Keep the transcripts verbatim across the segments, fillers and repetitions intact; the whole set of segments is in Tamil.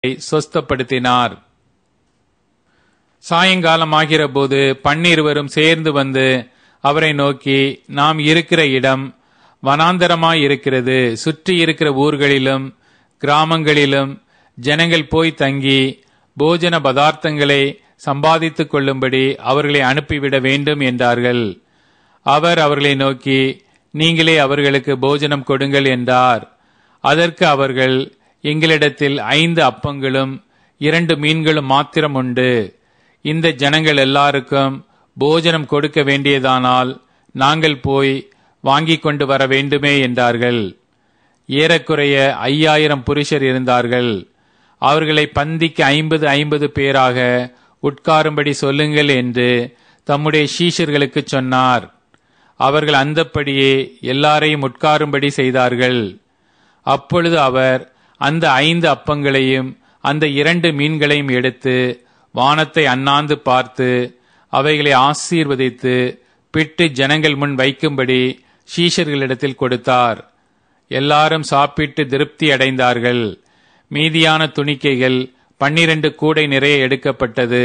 சொஸ்தப்படுத்தினார். சாயங்காலமாகிற போது பன்னிருவரும் சேர்ந்து வந்து அவரை நோக்கி, நாம் இருக்கிற இடம் வனாந்தரமாயிருக்கிறது. சுற்றி இருக்கிற ஊர்களிலும் கிராமங்களிலும் ஜனங்கள் போய் தங்கி போஜன பதார்த்தங்களை சம்பாதித்துக் கொள்ளும்படி அவர்களை அனுப்பிவிட வேண்டும் என்றார்கள். அவர் அவர்களை நோக்கி, நீங்களே அவர்களுக்கு போஜனம் கொடுங்கள் என்றார். அதற்கு அவர்கள், எங்களிடத்தில் ஐந்து அப்பங்களும் இரண்டு மீன்களும் மாத்திரம் உண்டு. இந்த ஜனங்கள் எல்லாருக்கும் போஜனம் கொடுக்க வேண்டியதானால் நாங்கள் போய் வாங்கிக் கொண்டு வர வேண்டுமே என்றார்கள். ஏறக்குறைய ஐயாயிரம் புருஷர் இருந்தார்கள். அவர்களை பந்திக்கு ஐம்பது ஐம்பது பேராக உட்காரும்படி சொல்லுங்கள் என்று தம்முடைய சீஷர்களுக்கு சொன்னார். அவர்கள் அந்தப்படியே எல்லாரையும் உட்காரும்படி செய்தார்கள். அப்பொழுது அவர் அந்த ஐந்து அப்பங்களையும் அந்த இரண்டு மீன்களையும் எடுத்து வானத்தை அண்ணாந்து பார்த்து அவைகளை ஆசீர்வதித்து பிட்டு ஜனங்கள் முன் வைக்கும்படி சீஷர்களிடத்தில் கொடுத்தார். எல்லாரும் சாப்பிட்டு திருப்தி அடைந்தார்கள். மீதியான துணிக்கைகள் பன்னிரண்டு கூடை நிறைய எடுக்கப்பட்டது.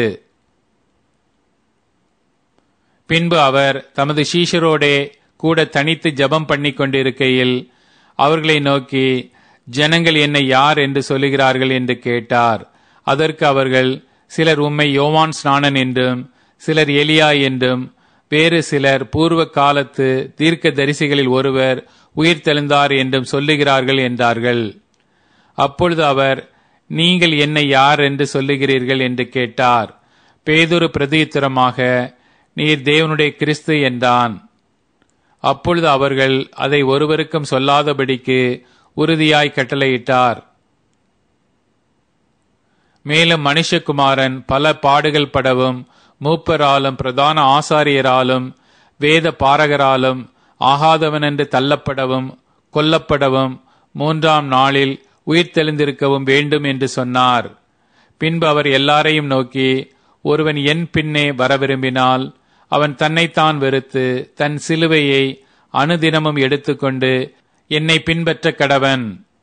பின்பு அவர் தமது சீஷரோடே கூட தனித்து ஜெபம் பண்ணி கொண்டிருக்கையில் அவர்களை நோக்கி, ஜனங்கள் என்னை யார் என்று சொல்லுகிறார்கள் என்று கேட்டார். அதற்கு அவர்கள், சிலர் உம்மை யோவான் ஸ்நானன் என்றும், சிலர் எலியா என்றும், வேறு சிலர் பூர்வ காலத்து தீர்க்க தரிசிகளில் ஒருவர் உயிர்த்தெழுந்தார் என்றும் சொல்லுகிறார்கள் என்றார்கள். அப்பொழுது அவர், நீங்கள் என்னை யார் என்று சொல்லுகிறீர்கள் என்று கேட்டார். பேதுரு பிரதியுத்தரமாக, நீர் தேவனுடைய கிறிஸ்து என்றான். அப்பொழுது அவர்கள் அதை ஒருவருக்கும் சொல்லாதபடிக்கு உறுதியாய் கட்டளையிட்டார். மேலும் மனுஷகுமாரன் பல பாடுகள் படவும் மூப்பராலும் பிரதான ஆசாரியராலும் வேத பாரகராலும் ஆகாதவன் என்று தள்ளப்படவும் கொல்லப்படவும் மூன்றாம் நாளில் உயிர்த்தெழுந்திருக்கவும் வேண்டும் என்று சொன்னார். பின்பு அவர் எல்லாரையும் நோக்கி, ஒருவன் என் பின்னே வர விரும்பினால் அவன் தன்னைத்தான் வெறுத்து தன் சிலுவையை அனுதினமும் எடுத்துக்கொண்டு என்னை பின்பற்ற கடவன்.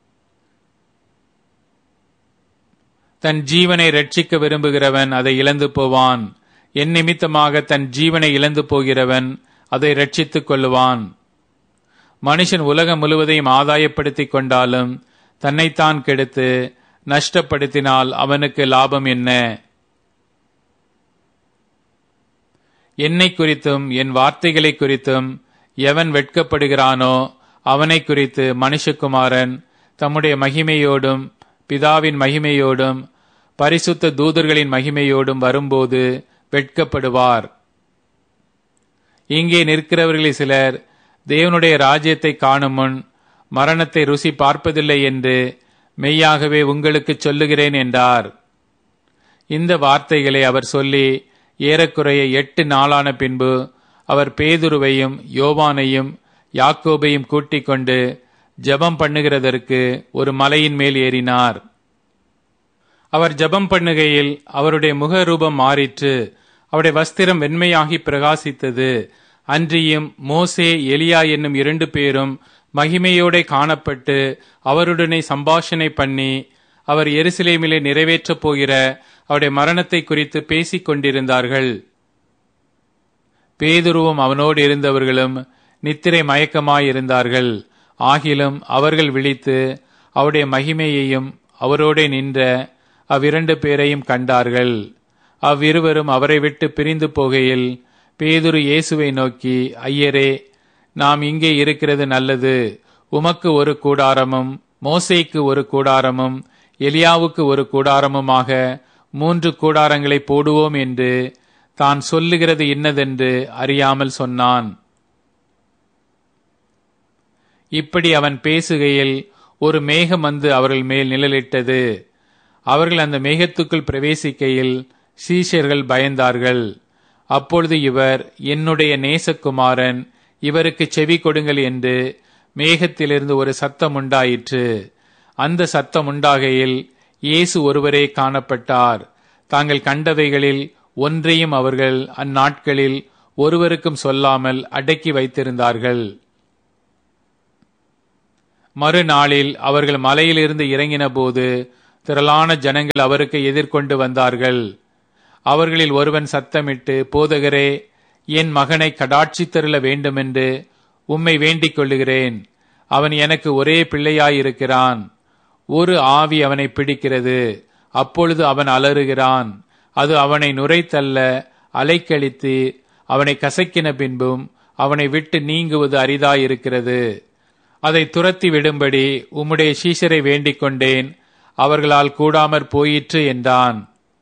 தன் ஜீவனை ரட்சிக்க விரும்புகிறவன் அதை இழந்து போவான். என் நிமித்தமாக தன் ஜீவனை இழந்து போகிறவன் அதை ரட்சித்துக் கொள்ளுவான். மனுஷன் உலகம் முழுவதையும் ஆதாயப்படுத்திக் கொண்டாலும் தன்னைத்தான் கெடுத்து நஷ்டப்படுத்தினால் அவனுக்கு லாபம் என்ன? என்னை குறித்தும் என் வார்த்தைகளை குறித்தும் எவன் வெட்கப்படுகிறானோ அவனை குறித்து மனுஷகுமாரன் தம்முடைய மகிமையோடும் பிதாவின் மகிமையோடும் பரிசுத்த தூதர்களின் மகிமையோடும் வரும்போது வெட்கப்படுவார். இங்கே நிற்கிறவர்களில் சிலர் தேவனுடைய ராஜ்யத்தை காணும் முன் மரணத்தை ருசி பார்ப்பதில்லை என்று மெய்யாகவே உங்களுக்கு சொல்லுகிறேன் என்றார். இந்த வார்த்தைகளை அவர் சொல்லி ஏறக்குறைய எட்டு நாளான பின்பு அவர் பேதுருவையும் யோவானையும் யாக்கோபையும் கூட்டிக் கொண்டு ஜெபம் பண்ணுகிறதற்கு ஒரு மலையின் மேல் ஏறினார். அவர் ஜெபம் பண்ணுகையில் அவருடைய முக ரூபம் மாறிற்று. அவருடைய வஸ்திரம் வெண்மையாகி பிரகாசித்தது. அன்றியும் மோசே எலியா என்னும் இரண்டு பேரும் மகிமையோட காணப்பட்டு அவருடனே சம்பாஷணை பண்ணி அவர் எருசலேமிலே நிறைவேற்றப் போகிற அவருடைய மரணத்தை குறித்து பேசிக் கொண்டிருந்தார்கள். பேதுருவும் அவனோடு இருந்தவர்களும் நித்திரை மயக்கமாயிருந்தார்கள். ஆகிலும் அவர்கள் விழித்து அவருடைய மகிமையையும் அவரோடே நின்ற அவ்விரண்டு பேரையும் கண்டார்கள். அவ்விருவரும் அவரை விட்டு பிரிந்து போகையில் பேதுரு இயேசுவை நோக்கி, ஐயரே, நாம் இங்கே இருக்கிறது நல்லது. உமக்கு ஒரு கூடாரமும் மோசேக்கு ஒரு கூடாரமும் எலியாவுக்கு ஒரு கூடாரமுமாக மூன்று கூடாரங்களை போடுவோம் என்று தான் சொல்லுகிறது இன்னதென்று அறியாமல் சொன்னான். இப்படி அவன் பேசுகையில் ஒரு மேகம் வந்து அவர்கள் மேல் நிழலிட்டது. அவர்கள் அந்த மேகத்துக்குள் பிரவேசிக்கையில் சீஷர்கள் பயந்தார்கள். அப்பொழுது இவர், என்னுடைய நேசகுமாரன், இவருக்கு செவி கொடுங்கள் என்று மேகத்திலிருந்து ஒரு சத்தம் உண்டாயிற்று. அந்த சத்தம் உண்டாகையில் இயேசு ஒருவரே காணப்பட்டார். தாங்கள் கண்டவைகளில் ஒன்றையும் அவர்கள் அந்நாட்களில் ஒருவருக்கும் சொல்லாமல் அடக்கி வைத்திருந்தார்கள். மறுநாளில் அவர்கள் மலையிலிருந்து இறங்கின போது திரளான ஜனங்கள் அவருக்கு எதிர்கொண்டு வந்தார்கள். அவர்களில் ஒருவன் சத்தமிட்டு, போதகரே, என் மகனை கடாட்சித்தருள வேண்டுமென்று உம்மை வேண்டிக் கொள்ளுகிறேன். அவன் எனக்கு ஒரே பிள்ளையாயிருக்கிறான். ஒரு ஆவி அவனை பிடிக்கிறது. அப்பொழுது அவன் அலறுகிறான். அது அவனை நுரைத்தள்ள அலைக்கழித்து அவனை கசக்கின பின்பும் அவனை விட்டு நீங்குவது அரிதாயிருக்கிறது. அதை துரத்தி விடும்படி உம்முடைய சீஷரை வேண்டிக் கொண்டேன், அவர்களால் கூடாமற் போயிற்று என்றான்.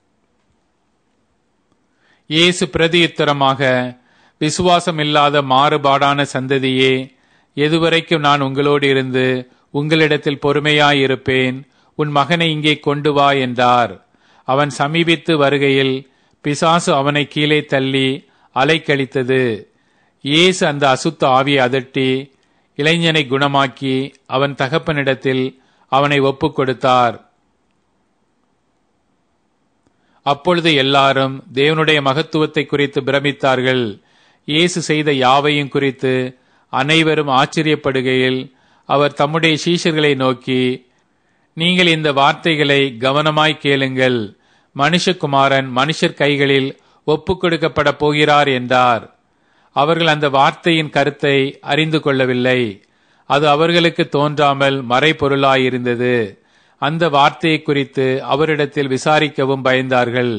இயேசு பிரதியுத்தரமாக, விசுவாசமில்லாத மாறுபாடான சந்ததியே, எதுவரைக்கும் நான் உங்களோடு இருந்து உங்களிடத்தில் பொறுமையாயிருப்பேன்? உன் மகனை இங்கே கொண்டு வா என்றார். அவன் சமீபித்து வருகையில் பிசாசு அவனை கீழே தள்ளி அலைக்கழித்தது. இயேசு அந்த அசுத்த ஆவியை அதட்டி இளைஞனை குணமாக்கி அவன் தகப்பனிடத்தில் அவனை ஒப்புக் கொடுத்தார். அப்பொழுது எல்லாரும் தேவனுடைய மகத்துவத்தை குறித்து பிரமித்தார்கள். இயேசு செய்த யாவையும் குறித்து அனைவரும் ஆச்சரியப்படுகையில் அவர் தம்முடைய சீஷர்களை நோக்கி, நீங்கள் இந்த வார்த்தைகளை கவனமாய் கேளுங்கள். மனுஷகுமாரன் மனுஷர் கைகளில் ஒப்புக் கொடுக்கப்பட போகிறார் என்றார். அவர்கள் அந்த வார்த்தையின் கருத்தை அறிந்து கொள்ளவில்லை. அது அவர்களுக்கு தோன்றாமல் மறைபொருளாயிருந்தது. அந்த வார்த்தையை குறித்து அவரிடத்தில் விசாரிக்கவும் பயந்தார்கள்.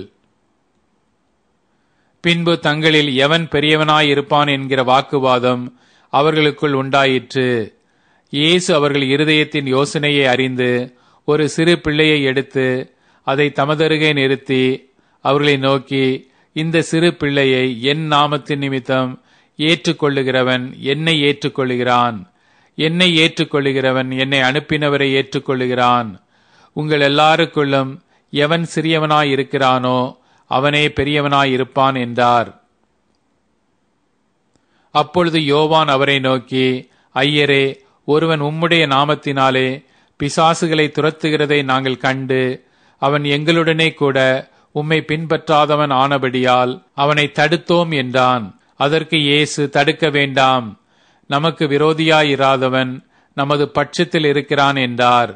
பின்பு தங்களில் எவன் பெரியவனாயிருப்பான் என்கிற வாக்குவாதம் அவர்களுக்குள் உண்டாயிற்று. இயேசு அவர்கள் இருதயத்தின் யோசனையை அறிந்து ஒரு சிறு பிள்ளையை எடுத்து அதை தமதருகே நிறுத்தி அவர்களை நோக்கி, இந்த சிறு பிள்ளையை என் நாமத்தின் நிமித்தம் ஏற்றுக்கொள்ளுகிறவன் என்னை ஏற்றுக்கொள்ளுகிறான், என்னை ஏற்றுக்கொள்ளுகிறவன் என்னை அனுப்பினவரை ஏற்றுக்கொள்ளுகிறான். உங்கள் எல்லாருக்குள்ளும் எவன் சிறியவனாயிருக்கிறானோ அவனே பெரியவனாயிருப்பான் என்றார். அப்பொழுது யோவான் அவரை நோக்கி, ஐயரே, ஒருவன் உம்முடைய நாமத்தினாலே பிசாசுகளை துரத்துகிறதை நாங்கள் கண்டு அவன் எங்களுடனே கூட உம்மை பின்பற்றாதவன் ஆனபடியால் அவனை தடுத்தோம் என்றான். அதற்கு இயேசு, தடுக்க வேண்டாம், நமக்கு விரோதியாயிராதவன் நமது பட்சத்தில் இருக்கிறான் என்றார்.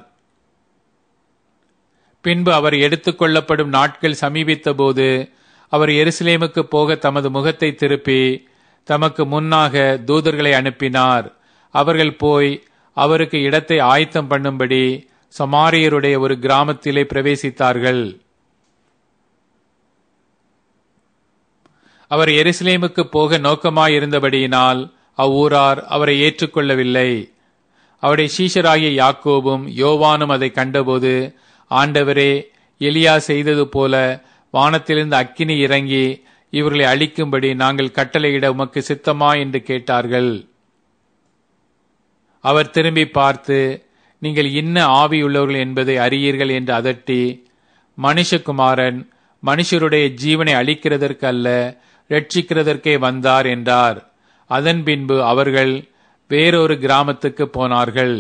பின்பு அவர் எடுத்துக்கொள்ளப்படும் நாட்கள் சமீபித்த போது அவர் எருசலேமுக்கு போக தமது முகத்தை திருப்பி தமக்கு முன்னாக தூதர்களை அனுப்பினார். அவர்கள் போய் அவருக்கு இடத்தை ஆயத்தம் பண்ணும்படி சமாரியருடைய ஒரு கிராமத்திலே பிரவேசித்தார்கள். அவர் எருசலேமுக்கு போக நோக்கமாயிருந்தபடியினால் அவ்வூரார் அவரை ஏற்றுக்கொள்ளவில்லை. அவருடைய சீஷராகிய யாக்கோபும் யோவானும் அதை கண்டபோது, ஆண்டவரே, எலியா செய்தது போல வானத்திலிருந்து அக்கினி இறங்கி இவர்களை அழிக்கும்படி நாங்கள் கட்டளையிட உமக்கு சித்தமா என்று கேட்டார்கள். அவர் திரும்பி பார்த்து, நீங்கள் இன்ன ஆவியுள்ளவர்கள் என்பதை அறியீர்கள் என்று அதட்டி, மனுஷகுமாரன் மனுஷருடைய ஜீவனை அழிக்கிறதற்கு அல்ல, ரட்சிக்கிறதற்கே வந்தார் என்றார். அதன் பின்பு அவர்கள் வேறொரு கிராமத்துக்கு போனார்கள்.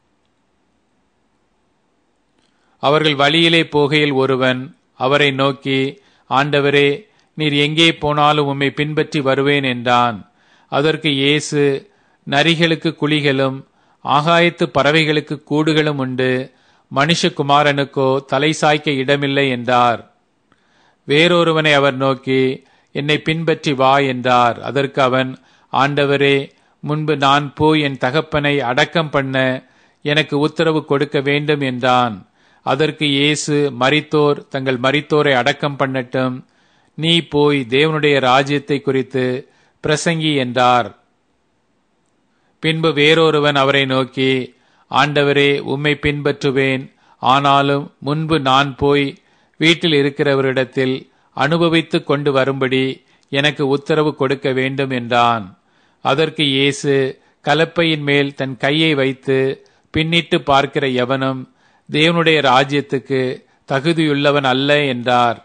அவர்கள் வழியிலே போகையில் ஒருவன் அவரை நோக்கி, ஆண்டவரே, நீர் எங்கே போனாலும் உம்மை பின்பற்றி வருவேன் என்றான். அதற்கு இயேசு, நரிகளுக்கு குழிகளும் ஆகாயத்து பறவைகளுக்கு கூடுகளும் உண்டு, மனுஷகுமாரனுக்கோ தலை சாய்க்க இடமில்லை என்றார். வேறொருவனை அவர் நோக்கி, என்னை பின்பற்றி வா என்றார். அதற்கு அவன், ஆண்டவரே, முன்பு நான் போய் என் தகப்பனை அடக்கம் பண்ண எனக்கு உத்தரவு கொடுக்க வேண்டும் என்றான். அதற்கு இயேசு, மரித்தோர் தங்கள் மரித்தோரை அடக்கம் பண்ணட்டும், நீ போய் தேவனுடைய ராஜ்யத்தை குறித்து பிரசங்கி என்றார். பின்பு வேறொருவன் அவரை நோக்கி, ஆண்டவரே, உம்மை பின்பற்றுவேன், ஆனாலும் முன்பு நான் போய் வீட்டில் இருக்கிறவரிடத்தில் அனுபவித்து கொண்டு வரும்படி எனக்கு உத்தரவு கொடுக்க வேண்டும் என்றான். அதற்கு இயேசு, கலப்பையின் மேல் தன் கையை வைத்து பின்னிட்டு பார்க்கிற எவனும் தேவனுடைய ராஜ்யத்துக்கு தகுதியுள்ளவன் அல்ல என்றார்.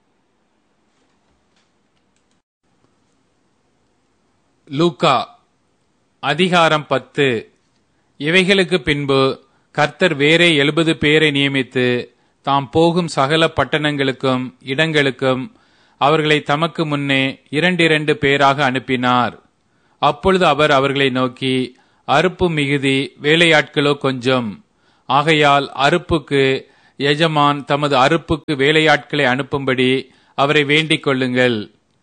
லூக்கா அதிகாரம் பத்து. இவைகளுக்கு பின்பு கர்த்தர் வேறே எழுபது பேரை நியமித்து தாம் போகும் சகல பட்டணங்களுக்கும் இடங்களுக்கும் அவர்களை தமக்கு முன்னே இரண்டிரண்டு பேராக அனுப்பினார். அப்பொழுது அவர் அவர்களை நோக்கி, அறுப்பு மிகுதி, வேலையாட்களோ கொஞ்சம். ஆகையால் அறுப்புக்கு எஜமான் தமது அறுப்புக்கு வேலையாட்களை அனுப்பும்படி அவரை வேண்டிக் கொள்ளுங்கள்.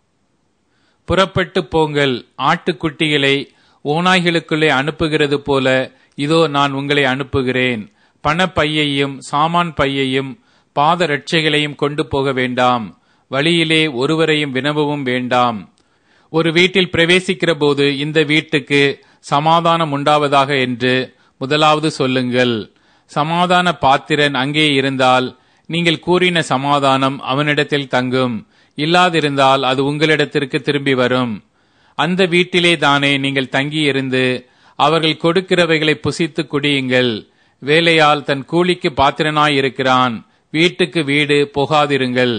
புறப்பட்டு போங்கள். ஆட்டுக்குட்டிகளை ஓநாய்களுக்குள்ளே அனுப்புகிறது போல இதோ நான் உங்களை அனுப்புகிறேன். பணப்பையையும் சாமான் பையையும் பாத ரட்சைகளையும் கொண்டு போக வேண்டாம். வழியிலே ஒருவரையும் வினவவும் வேண்டாம். ஒரு வீட்டில் பிரவேசிக்கிற போது இந்த வீட்டுக்கு சமாதானம் உண்டாவதாக என்று முதலாவது சொல்லுங்கள். சமாதான பாத்திரன் அங்கே இருந்தால் நீங்கள் கூறின சமாதானம் அவனிடத்தில் தங்கும். இல்லாதிருந்தால் அது உங்களிடத்திற்கு திரும்பி வரும். அந்த வீட்டிலே தானே நீங்கள் தங்கியிருந்து அவர்கள் கொடுக்கிறவைகளை புசித்து குடியுங்கள். வேலையால் தன் கூலிக்கு பாத்திரனாயிருக்கிறான். வீட்டுக்கு வீடு போகாதிருங்கள்.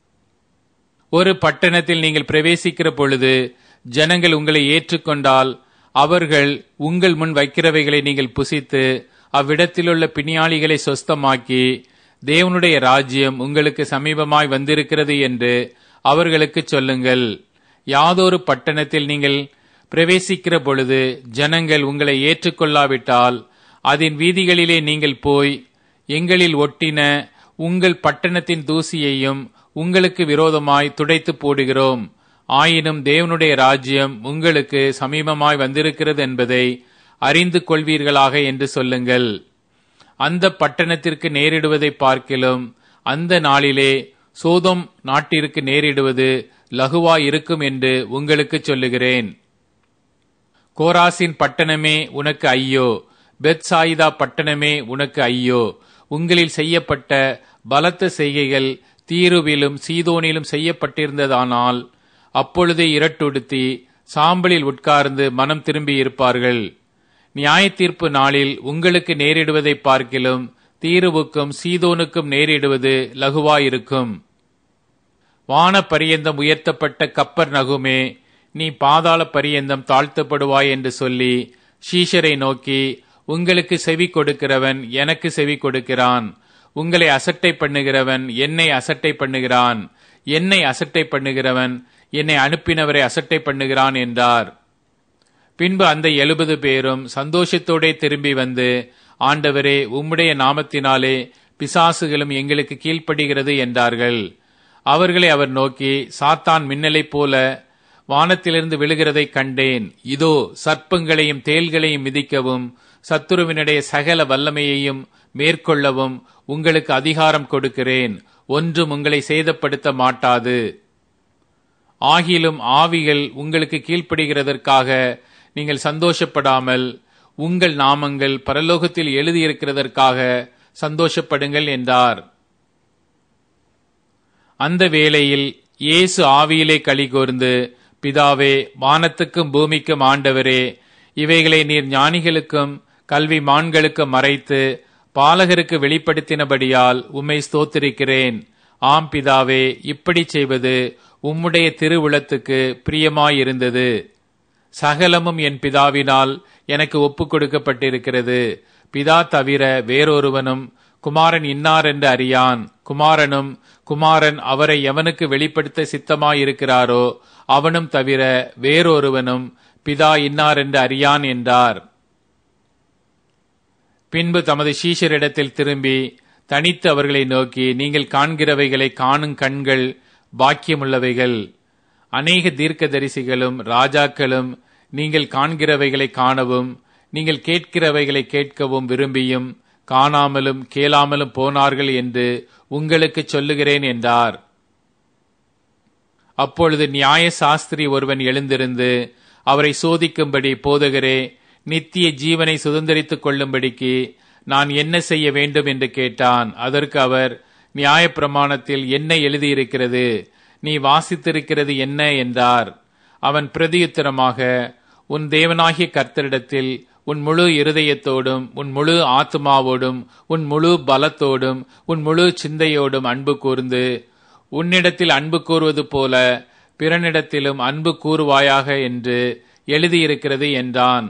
ஒரு பட்டணத்தில் நீங்கள் பிரவேசிக்கிற பொழுது ஜனங்கள் உங்களை ஏற்றுக்கொண்டால் அவர்கள் உங்கள் முன் வைக்கிறவைகளை நீங்கள் புசித்து அவ்விடத்திலுள்ள பிணியாளிகளை சொஸ்தமாக்கி தேவனுடைய ராஜ்யம் உங்களுக்கு சமீபமாய் வந்திருக்கிறது என்று அவர்களுக்கு சொல்லுங்கள். யாதொரு பட்டணத்தில் நீங்கள் பிரவேசிக்கிற பொழுது ஜனங்கள் உங்களை ஏற்றுக்கொள்ளாவிட்டால் அதன் வீதிகளிலே நீங்கள் போய் எங்களில் ஒட்டின உங்கள் பட்டணத்தின் தூசியையும் உங்களுக்கு விரோதமாய் துடைத்து போடுகிறோம். ஆயினும் தேவனுடைய ராஜ்யம் உங்களுக்கு சமீபமாய் வந்திருக்கிறது என்பதை அறிந்து கொள்வீர்களாக என்று சொல்லுங்கள். அந்த பட்டணத்திற்கு நேரிடுவதை பார்க்கிலும் அந்த நாளிலே சோதோம் நாட்டிற்கு நேரிடுவது லகுவாய் இருக்கும் என்று உங்களுக்கு சொல்லுகிறேன். கோராசின் பட்டணமே உனக்கு ஐயோ! பெத்சாயிதா பட்டணமே உனக்கு ஐயோ! உங்களில் செய்யப்பட்ட பலத்த செய்கைகள் தீருவிலும் சீதோனிலும் செய்யப்பட்டிருந்ததானால் அப்பொழுதே இரட்டுடுத்தி சாம்பலில் உட்கார்ந்து மனம் திரும்பி இருப்பார்கள். நியாய தீர்ப்பு நாளில் உங்களுக்கு நேரிடுவதை பார்க்கிலும் தீருவுக்கும் சீதோனுக்கும் நேரிடுவது லகுவாயிருக்கும். வான பரியந்தம் உயர்த்தப்பட்ட கப்பர் நகுமே, நீ பாதாள பரியந்தம் தாழ்த்தப்படுவாய் என்று சொல்லி ஷீஷரை நோக்கி, உங்களுக்கு செவி கொடுக்கிறவன் எனக்கு செவி கொடுக்கிறான். உங்களை அசட்டை பண்ணுகிறவன் என்னை அசட்டை பண்ணுகிறான். என்னை அசட்டை பண்ணுகிறவன் என்னை அனுப்பினவரை அசட்டை பண்ணுகிறான் என்றார். பின்பு அந்த எழுபது பேரும் சந்தோஷத்தோடே திரும்பி வந்து, ஆண்டவரே, உம்முடைய நாமத்தினாலே பிசாசுகளும் எங்களுக்கு கீழ்ப்படுகிறது என்றார்கள். அவர்களை அவர் நோக்கி, சாத்தான் மின்னலைப் போல வானத்திலிருந்து விழுகிறதை கண்டேன். இதோ சர்ப்பங்களையும் தேள்களையும் மிதிக்கவும் சத்துருவினுடைய சகல வல்லமையையும் மேற்கொள்ளவும் உங்களுக்கு அதிகாரம் கொடுக்கிறேன். ஒன்றும் உங்களை சேதப்படுத்த மாட்டாது. ஆகிலும் ஆவிகள் உங்களுக்கு கீழ்ப்படுகிறதற்காக நீங்கள் சந்தோஷப்படாமல் உங்கள் நாமங்கள் பரலோகத்தில் எழுதியிருக்கிறதற்காக சந்தோஷப்படுங்கள் என்றார். அந்த வேளையில் இயேசு ஆவியிலே களிகூர்ந்து, பிதாவே, வானத்துக்கும் பூமிக்கும் ஆண்டவரே, இவைகளை நீர் ஞானிகளுக்கும் கல்விமான்களுக்கும் மறைத்து பாலகருக்கு வெளிப்படுத்தினபடியால் உம்மை ஸ்தோத்திரிக்கிறேன். ஆம் பிதாவே, இப்படி செய்வது உம்முடைய திருவுளத்துக்கு பிரியமாயிருந்தது. சகலமும் என் பிதாவினால் எனக்கு ஒப்புக் கொடுக்கப்பட்டிருக்கிறது. பிதா தவிர வேறொருவனும் குமாரன் இன்னார் என்று அறியான். குமாரனும் குமாரன் அவரை எவனுக்கு வெளிப்படுத்த சித்தமாயிருக்கிறாரோ அவனும் தவிர வேறொருவனும் பிதா இன்னார் என்று அறியான் என்றார். பின்பு தமது சீஷரிடத்தில் திரும்பி தனித்து அவர்களை நோக்கி, நீங்கள் காண்கிறவைகளை காணும் கண்கள் பாக்கியமுள்ளவைகள். அநேக தீர்க்கதரிசிகளும் ராஜாக்களும் நீங்கள் காண்கிறவைகளை காணவும் நீங்கள் கேட்கிறவைகளை கேட்கவும் விரும்பியும் காணாமலும் கேளாமலும் போனார்கள் என்று உங்களுக்கு சொல்லுகிறேன் என்றார். அப்பொழுது நியாய சாஸ்திரி ஒருவன் எழுந்திருந்து அவரை சோதிக்கும்படி, போதகரே, நித்திய ஜீவனை சுதந்தரித்துக் கொள்ளும்படிக்கு நான் என்ன செய்ய வேண்டும் என்று கேட்டான். அதற்கு அவர், நியாயப்பிரமாணத்தில் என்ன எழுதியிருக்கிறது? நீ வாசித்திருக்கிறது என்ன என்றார். அவன் பிரதியுத்தரமாக, உன் தேவனாகிய கர்த்தரிடத்தில் உன் முழு இருதயத்தோடும் உன் முழு ஆத்மாவோடும் உன் முழு பலத்தோடும் உன் முழு சிந்தையோடும் அன்பு கூர்ந்து உன்னிடத்தில் அன்பு கூறுவது போல பிறனிடத்திலும் அன்பு கூறுவாயாக என்று எழுதியிருக்கிறது என்றான்.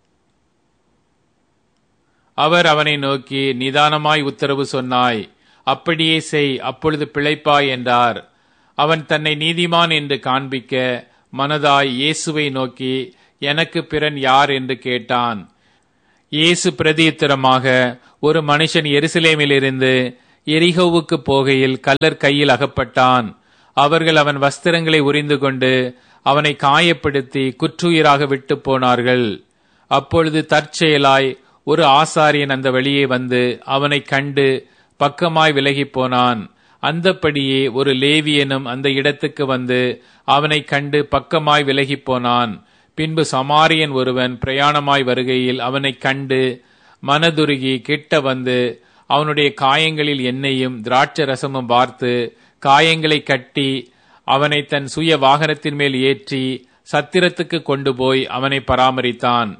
அவர் அவனை நோக்கி, நிதானமாய் உத்தரவு சொன்னாய், அப்படியே செய், அப்பொழுது பிழைப்பாய் என்றார். அவன் தன்னை நீதிமான் என்று காண்பிக்க மனதாய் இயேசுவை நோக்கி, எனக்கு பிறன் யார் என்று கேட்டான். இயேசு பிரதியுத்தரமாக, ஒரு மனுஷன் எருசலேமிலிருந்து எரிகோவுக்கு போகையில் கள்ளர் கையில் அகப்பட்டான். அவர்கள் அவன் வஸ்திரங்களை உரிந்து கொண்டு அவனை காயப்படுத்தி குற்றுயிராக விட்டு போனார்கள். அப்பொழுது தற்செயலாய் ஒரு ஆசாரியன் அந்த வழியே வந்து அவனை கண்டு பக்கமாய் விலகி போனான். அந்தப்படியே ஒரு லேவியனும் அந்த இடத்துக்கு வந்து அவனை கண்டு பக்கமாய் விலகி போனான். பின்பு சமாரியன் ஒருவன் பிரயாணமாய் வருகையில் அவனை கண்டு மனதுருகி கிட்ட வந்து அவனுடைய காயங்களில் எண்ணெயும் திராட்சை ரசமும் வார்த்து காயங்களை கட்டி அவனை தன் சுய வாகனத்தின் மேல் ஏற்றி சத்திரத்துக்கு கொண்டு போய் அவனை பராமரித்தான்.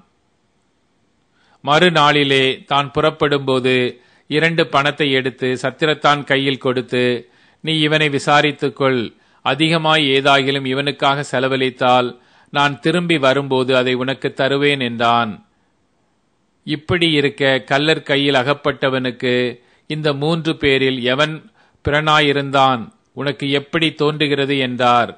மறுநாளிலே தான் புறப்படும் போது இரண்டு பணத்தை எடுத்து சத்திரத்தான் கையில் கொடுத்து, நீ இவனை விசாரித்துக்கொள், அதிகமாய் ஏதாகிலும் இவனுக்காக செலவழித்தால் நான் திரும்பி வரும்போது அதை உனக்கு தருவேன் என்றான். இப்படி இருக்க கள்ளர் கையில் அகப்பட்டவனுக்கு இந்த மூன்று பேரில் எவன் பிறனாயிருந்தான், உனக்கு எப்படி தோன்றுகிறது என்றார்.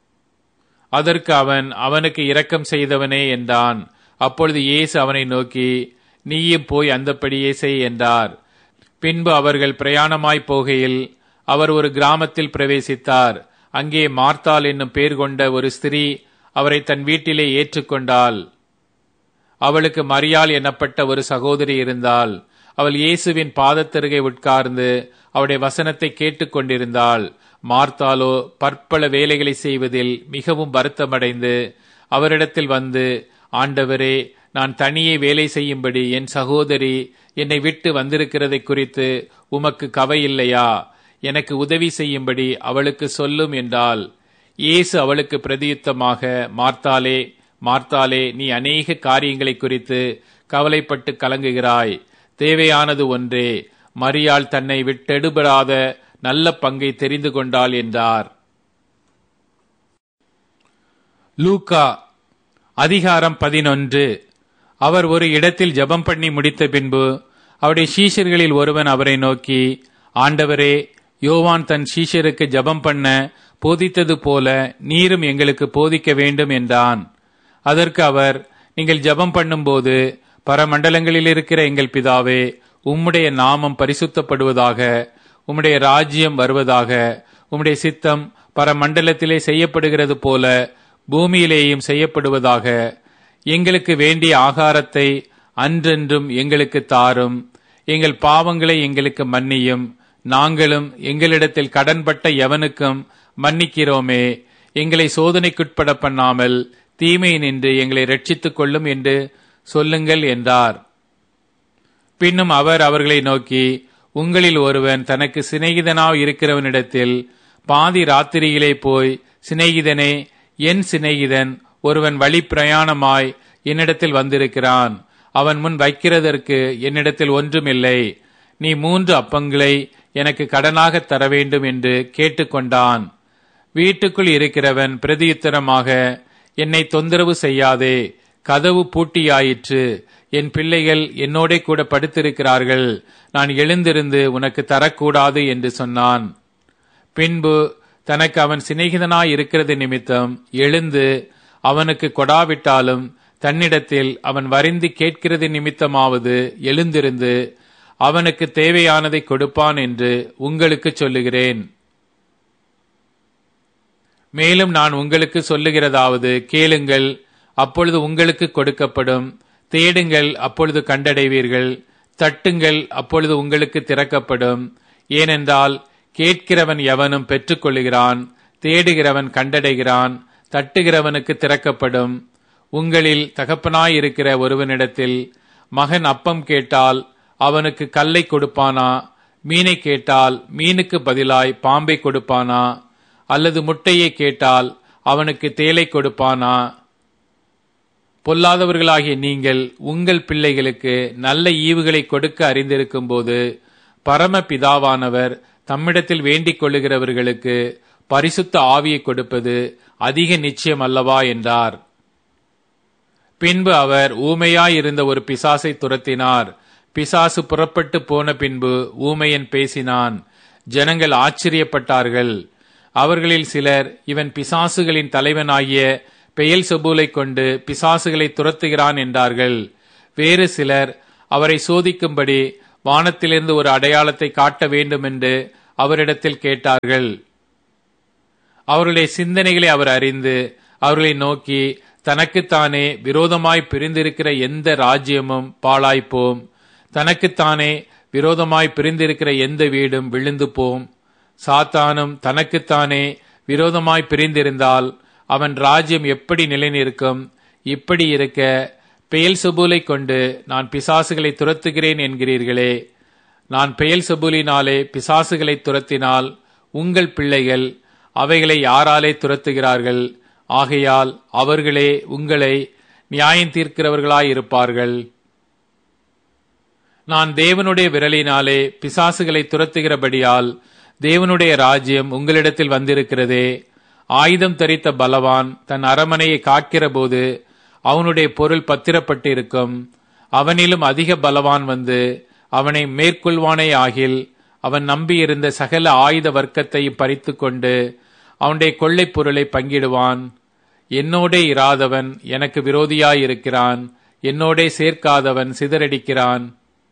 அதற்கு அவன், அவனுக்கு இரக்கம் செய்தவனே என்றான். அப்பொழுது இயேசு அவனை நோக்கி, நீயும் போய் அந்தப்படியே செய் என்றார். பின்பு அவர்கள் பிரயாணமாய் போகையில் அவர் ஒரு கிராமத்தில் பிரவேசித்தார். அங்கே மார்த்தாள் என்னும் பேர் கொண்ட ஒரு ஸ்திரீ அவரை தன் வீட்டிலே ஏற்றுக்கொண்டாள். அவளுக்கு மரியாள் எனப்பட்ட ஒரு சகோதரி இருந்தாள். அவள் இயேசுவின் பாதத்தருகே உட்கார்ந்து அவருடைய வசனத்தை கேட்டுக்கொண்டிருந்தாள். மார்த்தாளோ பற்பல வேலைகளை செய்வதில் மிகவும் வருத்தமடைந்து அவரிடத்தில் வந்து, ஆண்டவரே, நான் தனியே வேலை செய்யும்படி என் சகோதரி என்னை விட்டு வந்திருக்கிறதை குறித்து உமக்கு கவையில்லையா? எனக்கு உதவி செய்யும்படி அவளுக்கு சொல்லும் என்றாள். இயேசு அவளுக்கு பிரதியுத்தமாக, மார்த்தாளே, மார்த்தாளே, நீ அநேக காரியங்களை குறித்து கவலைப்பட்டு கலங்குகிறாய். தேவையானது ஒன்றே. மரியாள் தன்னை விட்டெடுபடாத நல்ல பங்கை தெரிந்து கொண்டாள் என்றார். லூக்கா அதிகாரம் பதினொன்று. அவர் ஒரு இடத்தில் ஜெபம் பண்ணி முடித்த பின்பு அவருடைய சீஷர்களில் ஒருவன் அவரை நோக்கி, ஆண்டவரே, யோவான் தன் சீஷருக்கு ஜெபம் பண்ண போதித்தது போல நீரும் எங்களுக்கு போதிக்க வேண்டும் என்றான். அதற்கு அவர், நீங்கள் ஜெபம் பண்ணும்போது, பரமண்டலங்களில் இருக்கிற எங்கள் பிதாவே, உம்முடைய நாமம் பரிசுத்தப்படுவதாக, உம்முடைய ராஜ்யம் வருவதாக, உம்முடைய சித்தம் பரமண்டலத்திலே செய்யப்படுகிறது போல பூமியிலேயும் செய்யப்படுவதாக. எங்களுக்கு வேண்டிய ஆகாரத்தை அன்றென்றும் எங்களுக்கு தாரும். எங்கள் பாவங்களை எங்களுக்கு மன்னியும், நாங்களும் எங்களிடத்தில் கடன்பட்ட எவனுக்கும் மன்னிக்கிறோமே. எங்களை சோதனைக்குட்பட பண்ணாமல் தீமை நின்று எங்களை ரட்சித்துக் கொள்ளும் என்று சொல்லுங்கள் என்றார். பின்னும் அவர் அவர்களை நோக்கி, உங்களில் ஒருவன் தனக்கு சிநேகிதனாய் இருக்கிறவனிடத்தில் பாதி ராத்திரியிலே போய், சிநேகிதனே, என் சிநேகிதன் ஒருவன் வழி பிரயாணமாய் என்னிடத்தில் வந்திருக்கிறான். அவன் முன் வைக்கிறதற்கு என்னிடத்தில் ஒன்றுமில்லை. நீ மூன்று அப்பங்களை எனக்கு கடனாக தர வேண்டும் என்று கேட்டுக்கொண்டான். வீட்டுக்குள் இருக்கிறவன் பிரதியுத்தரமாக, என்னை தொந்தரவு செய்யாதே, கதவு பூட்டியாயிற்று, என் பிள்ளைகள் என்னோட கூட படுத்திருக்கிறார்கள், நான் எழுந்திருந்து உனக்கு தரக்கூடாது என்று சொன்னான். பின்பு தனக்கு அவன் சிநேகிதனாய் இருக்கிறது நிமித்தம் எழுந்து அவனுக்கு கொடாவிட்டாலும் தன்னிடத்தில் அவன் வருந்தி கேட்கிறது நிமித்தமாவது எழுந்திருந்து அவனுக்கு தேவையானதை கொடுப்பான் என்று உங்களுக்கு சொல்லுகிறேன். மேலும் நான் உங்களுக்கு சொல்லுகிறதாவது, கேளுங்கள், அப்பொழுது உங்களுக்கு கொடுக்கப்படும், தேடுங்கள், அப்பொழுது கண்டடைவீர்கள், தட்டுங்கள், அப்பொழுது உங்களுக்கு திறக்கப்படும். ஏனென்றால் கேட்கிறவன் எவனும் பெற்றுக்கொள்ளுகிறான், தேடுகிறவன் கண்டடைகிறான், தட்டுகிறவனுக்கு திறக்கப்படும். உங்களில் தகப்பனாயிருக்கிற ஒருவனிடத்தில் மகன் அப்பம் கேட்டால் அவனுக்கு கல்லை கொடுப்பானா? மீனை கேட்டால் மீனுக்கு பதிலாய் பாம்பை கொடுப்பானா? அல்லது முட்டையை கேட்டால் அவனுக்கு தேலை கொடுப்பானா? பொல்லாதவர்களாகிய நீங்கள் உங்கள் பிள்ளைகளுக்கு நல்ல ஈவுகளை கொடுக்க அறிந்திருக்கும் போது பரம பிதாவானவர் தம்மிடத்தில் வேண்டிக் கொள்ளுகிறவர்களுக்கு பரிசுத்த ஆவியை கொடுப்பது அதிக நிச்சயம் அல்லவா என்றார். பின்பு அவர் ஊமையாயிருந்த ஒரு பிசாசை துரத்தினார். பிசாசு புறப்பட்டு போன பின்பு ஊமையன் பேசினான். ஜனங்கள் ஆச்சரியப்பட்டார்கள். அவர்களில் சிலர், இவன் பிசாசுகளின் தலைவனாகிய பெயல்செபூலை கொண்டு பிசாசுகளை துரத்துகிறான் என்றார்கள். வேறு சிலர் அவரை சோதிக்கும்படி வானத்திலிருந்து ஒரு அடையாளத்தை காட்ட வேண்டும் என்று அவரிடத்தில் கேட்டார்கள். அவருடைய சிந்தனைகளை அவர் அறிந்து அவர்களை நோக்கி, தனக்குத்தானே விரோதமாய் பிரிந்திருக்கிற எந்த ராஜ்யமும் பாழாய்ப்போம், தனக்குத்தானே விரோதமாய் பிரிந்திருக்கிற எந்த வீடும் விழுந்து போம். சாத்தானும் தனக்குத்தானே விரோதமாய் பிரிந்திருந்தால் அவன் ராஜ்யம் எப்படி நிலைநிற்கும்? இப்படி இருக்க பெயல்செபூலை கொண்டு நான் பிசாசுகளை துரத்துகிறேன் என்கிறீர்களே. நான் பெயல்செபூலினாலே பிசாசுகளை துரத்தினால் உங்கள் பிள்ளைகள் அவைகளை யாராலே துரத்துகிறார்கள்? ஆகையால் அவர்களே உங்களை நியாயம் தீர்க்கிறவர்களாயிருப்பார்கள். நான் தேவனுடைய விரலினாலே பிசாசுகளை துரத்துகிறபடியால் தேவனுடைய ராஜ்யம் உங்களிடத்தில் வந்திருக்கிறதே. ஆயுதம் தரித்த பலவான் தன் அரமனையை காக்கிற போது அவனுடைய பொருள் பத்திரப்பட்டிருக்கும். அவனிலும் அதிக பலவான் வந்து அவனை மேற்கொள்வானே ஆகில் அவன் நம்பியிருந்த சகல ஆயுத வர்க்கத்தையும் பறித்து கொண்டு அவனுடைய கொள்ளை பொருளை பங்கிடுவான். என்னோடே இராதவன் எனக்கு விரோதியாயிருக்கிறான், என்னோடே சேர்க்காதவன் சிதறடிக்கிறான்.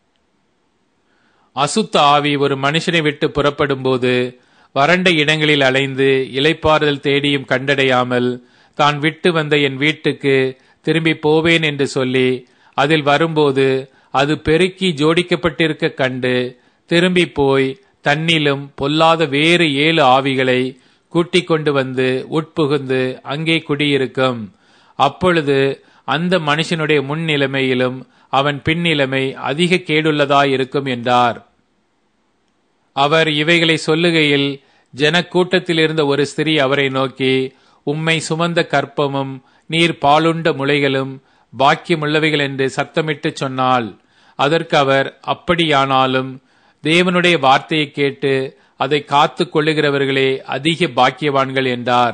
அசுத்த ஆவி ஒரு மனுஷனை விட்டு புறப்படும் போது வறண்ட இடங்களில் அலைந்து இளைப்பாறுதல் தேடியும் கண்டடையாமல் தான் விட்டு வந்த என் வீட்டுக்கு திரும்பி போவேன் என்று சொல்லி அதில் வரும்போது அது பெருக்கி ஜோடிக்கப்பட்டிருக்க கண்டு திரும்பி போய் தன்னிலும் பொல்லாத வேறு ஏழு ஆவிகளை கூட்டிக் கொண்டு வந்து உட்புகுந்து அங்கே குடியிருக்கும். அப்பொழுது அந்த மனுஷனுடைய முன் நிலைமையிலும் அவன் பின்னிலைமை அதிக கேடுள்ளதாயிருக்கும் என்றார். அவர் இவைகளை சொல்லுகையில் ஜனக்கூட்டத்தில் இருந்த ஒரு ஸ்திரீ அவரை நோக்கி, உம்மை சுமந்த கற்பமும் நீர் பாலுண்ட முளைகளும் பாக்கியமுள்ளவைகள் என்று சத்தமிட்டு சொன்னாள். அதற்கு அவர், அப்படியானாலும் தேவனுடைய வார்த்தையை கேட்டு அதை காத்து கொள்ளுகிறவர்களே அதிக பாக்கியவான்கள் என்றார்.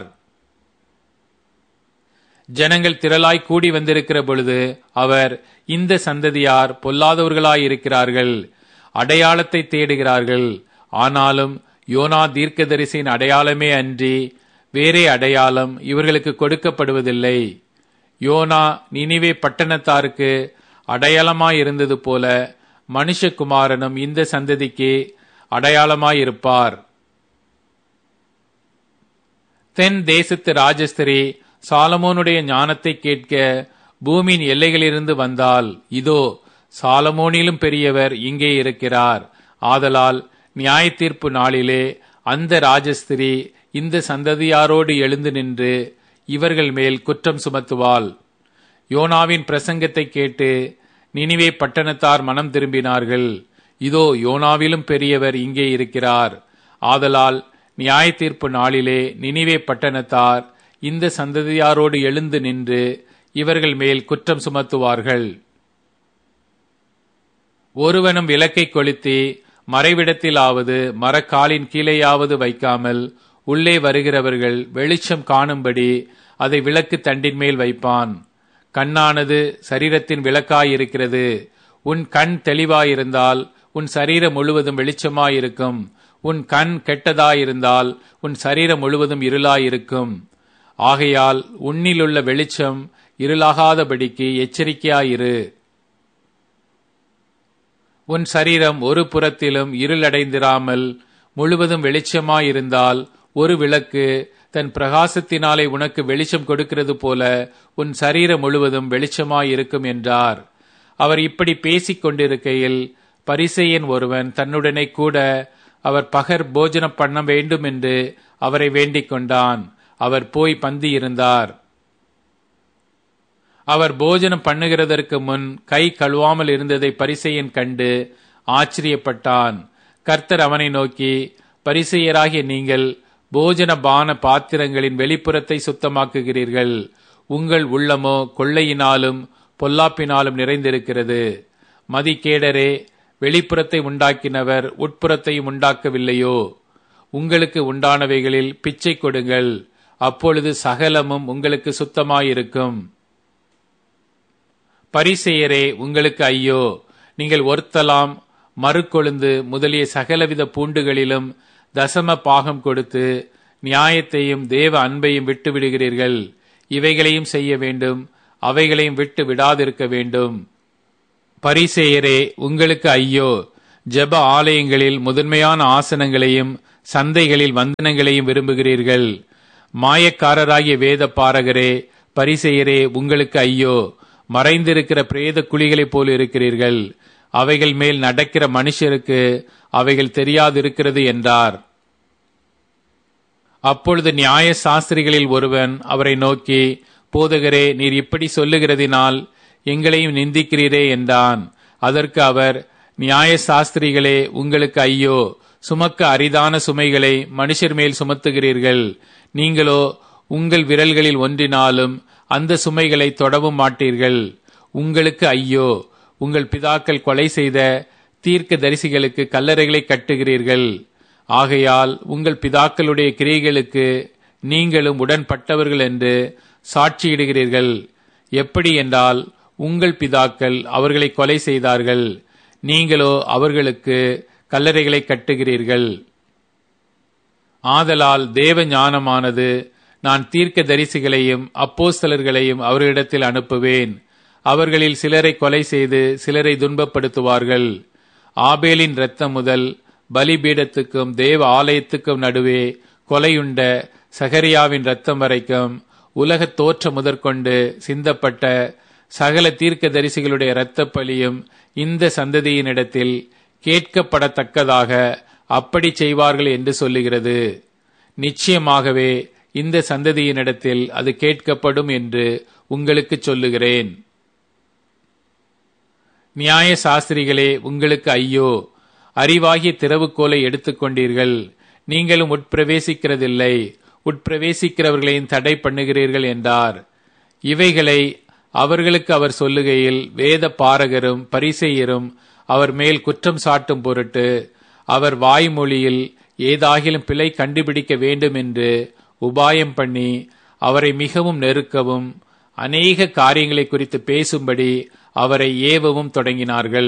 ஜனங்கள் திரளாய் கூடி வந்திருக்கிற பொழுது அவர், இந்த சந்ததியார் பொல்லாதவர்களாயிருக்கிறார்கள், அடையாளத்தை தேடுகிறார்கள். ஆனாலும் யோனா தீர்க்கதரிசியின் அடையாளமே அன்றி வேறே அடையாளம் இவர்களுக்கு கொடுக்கப்படுவதில்லை. யோனா நினிவே பட்டணத்தாருக்கு அடையாளமாயிருந்தது போல மனுஷகுமாரனும் இந்த சந்ததிக்கு அடையாளமாயிருப்பார். தென் தேசத்து ராஜஸ்திரி சாலமோனுடைய ஞானத்தை கேட்க பூமியின் எல்லைகளிலிருந்து வந்தால், இதோ சாலமோனிலும் பெரியவர் இங்கே இருக்கிறார். ஆதலால் நியாய தீர்ப்பு நாளிலே அந்த ராஜஸ்திரி இந்த சந்ததியாரோடு எழுந்து நின்று இவர்கள் மேல் குற்றம் சுமத்துவாள். யோனாவின் பிரசங்கத்தை கேட்டு நினிவே பட்டணத்தார் மனம் திரும்பினார்கள். இதோ யோனாவிலும் பெரியவர் இங்கே இருக்கிறார். ஆதலால் நியாய தீர்ப்பு நாளிலே நினிவே பட்டணத்தார் இந்த சந்ததியாரோடு எழுந்து நின்று இவர்கள் மேல் குற்றம் சுமத்துவார்கள். ஒருவனும் விளக்கை கொளுத்தி மறைவிடத்திலாவது மரக்காலின் கீழேயாவது வைக்காமல் உள்ளே வருகிறவர்கள் வெளிச்சம் காணும்படி அதை விளக்கு தண்டின் மேல் வைப்பான். கண்ணானது சரீரத்தின் விளக்காயிருக்கிறது. உன் கண் தெளிவாயிருந்தால் உன் சரீரம் முழுவதும் வெளிச்சமாயிருக்கும். உன் கண் கெட்டதாயிருந்தால் உன் சரீரம் முழுவதும் இருளாயிருக்கும். ஆகையால் உன்னிலுள்ள வெளிச்சம் இருளாகாதபடிக்கு எச்சரிக்கையாயிரு. உன் சரீரம் ஒரு புறத்திலும் இருளடைந்திராமல் முழுவதும் வெளிச்சமாயிருந்தால் ஒரு விளக்கு தன் பிரகாசத்தினாலே உனக்கு வெளிச்சம் கொடுக்கிறது போல உன் சரீரம் முழுவதும் வெளிச்சமாயிருக்கும் என்றார். அவர் இப்படி பேசிக் கொண்டிருக்கையில் பரிசேயன் ஒருவன் தன்னுடனே கூட அவர் பகர் போஜனம் பண்ண வேண்டும் என்று அவரை வேண்டிக் கொண்டான். அவர் போய் பந்தி இருந்தார். அவர் போஜனம் பண்ணுகிறதற்கு முன் கை கழுவாமல் இருந்ததை பரிசேயன் கண்டு ஆச்சரியப்பட்டான். கர்த்தர் அவனை நோக்கி, பரிசேயராகிய நீங்கள் போஜன பான பாத்திரங்களின் வெளிப்புறத்தை சுத்தமாக்குகிறீர்கள், உங்கள் உள்ளமோ கொள்ளையினாலும் பொல்லாப்பினாலும் நிறைந்திருக்கிறது. மதிகேடரே, வெளிப்புறத்தை உண்டாக்கினவர் உட்புறத்தையும் உண்டாக்கவில்லையோ? உங்களுக்கு உண்டானவைகளில் பிச்சை கொடுங்கள், அப்பொழுது சகலமும் உங்களுக்கு சுத்தமாயிருக்கும். பரிசேயரே, உங்களுக்கு ஐயோ! நீங்கள் ஒர்த்தலாம், மறுக்கொழுந்து முதலிய சகலவித பூண்டுகளிலும் தசம பாகம் கொடுத்து நியாயத்தையும் தேவ அன்பையும் விட்டு விடுகிறீர்கள். இவைகளையும் செய்ய வேண்டும், அவைகளையும் விட்டு விடாதிருக்க வேண்டும். பரிசேயரே, உங்களுக்கு ஐயோ! ஜெப ஆலயங்களில் முதன்மையான ஆசனங்களையும் சந்தைகளில் வந்தனங்களையும் விரும்புகிறீர்கள். மாயக்காரராகிய வேத பாரகரே, பரிசேயரே, உங்களுக்கு ஐயோ! மறைந்திருக்கிற பிரேத குழிகளைப் போல் இருக்கிறீர்கள். அவைகள் மேல் நடக்கிற மனுஷருக்கு அவைகள் தெரியாதிருக்கிறது என்றார். அப்பொழுது நியாய சாஸ்திரிகளில் ஒருவன் அவரை நோக்கி, போதகரே, நீர் இப்படி சொல்லுகிறதினால் எங்களையும் நிந்திக்கிறீரே என்றான். அதற்கு அவர், நியாய சாஸ்திரிகளே, உங்களுக்கு ஐயோ! சுமக்க அரிதான சுமைகளை மனுஷர் மேல் சுமத்துகிறீர்கள். நீங்களோ உங்கள் விரல்களில் ஒன்றினாலும் அந்த சுமைகளை தொடவும் மாட்டீர்கள். உங்களுக்கு ஐயோ! உங்கள் பிதாக்கள் கொலை செய்த தீர்க்க தரிசிகளுக்கு கல்லறைகளை கட்டுகிறீர்கள். ஆகையால் உங்கள் பிதாக்களுடைய கிரியைகளுக்கு நீங்களும் உடன்பட்டவர்கள் என்று சாட்சியிடுகிறீர்கள். எப்படி என்றால், உங்கள் பிதாக்கள் அவர்களை கொலை செய்தார்கள், நீங்களோ அவர்களுக்கு கல்லறைகளை கட்டுகிறீர்கள். ஆதலால் தேவ ஞானமானது, நான் தீர்க்க தரிசிகளையும் அப்போஸ்தலர்களையும் அவர்களிடத்தில் அனுப்புவேன். அவர்களில் சிலரை கொலை செய்து சிலரை துன்பப்படுத்துவார்கள். ஆபேலின் இரத்தம் முதல் பலிபீடத்துக்கும் தேவ ஆலயத்துக்கும் நடுவே கொலையுண்ட சகரியாவின் இரத்தம் வரைக்கும் உலகத் தோற்றம் முதற்கொண்டு சிந்தப்பட்ட சகல தீர்க்க தரிசிகளுடைய இரத்த பலியும் இந்த சந்ததியினிடத்தில் கேட்கப்படத்தக்கதாக அப்படி செய்வார்கள் என்று சொல்லுகிறது. நிச்சயமாகவே இந்த சந்ததியினிடத்தில் அது கேட்கப்படும் என்று உங்களுக்கு சொல்லுகிறேன். நியாய சாஸ்திரிகளே, உங்களுக்கு ஐயோ! அறிவாகிய திறவுகோலை எடுத்துக்கொண்டீர்கள், நீங்களும் உட்பிரவேசிக்கிறதில்லை, உட்பிரவேசிக்கிறவர்களையும் தடை பண்ணுகிறீர்கள் என்றார். இவைகளை அவர்களுக்கு அவர் சொல்லுகையில் வேத பாரகரும் பரிசேயரும் அவர் மேல் குற்றம் சாட்டும் பொருட்டு அவர் வாய்மொழியில் ஏதாகிலும் பிழை கண்டுபிடிக்க வேண்டும் என்று உபாயம் பண்ணி அவரை மிகவும் நெருக்கவும் அநேக காரியங்களை குறித்து பேசும்படி அவரை ஏவவும் தொடங்கினார்கள்.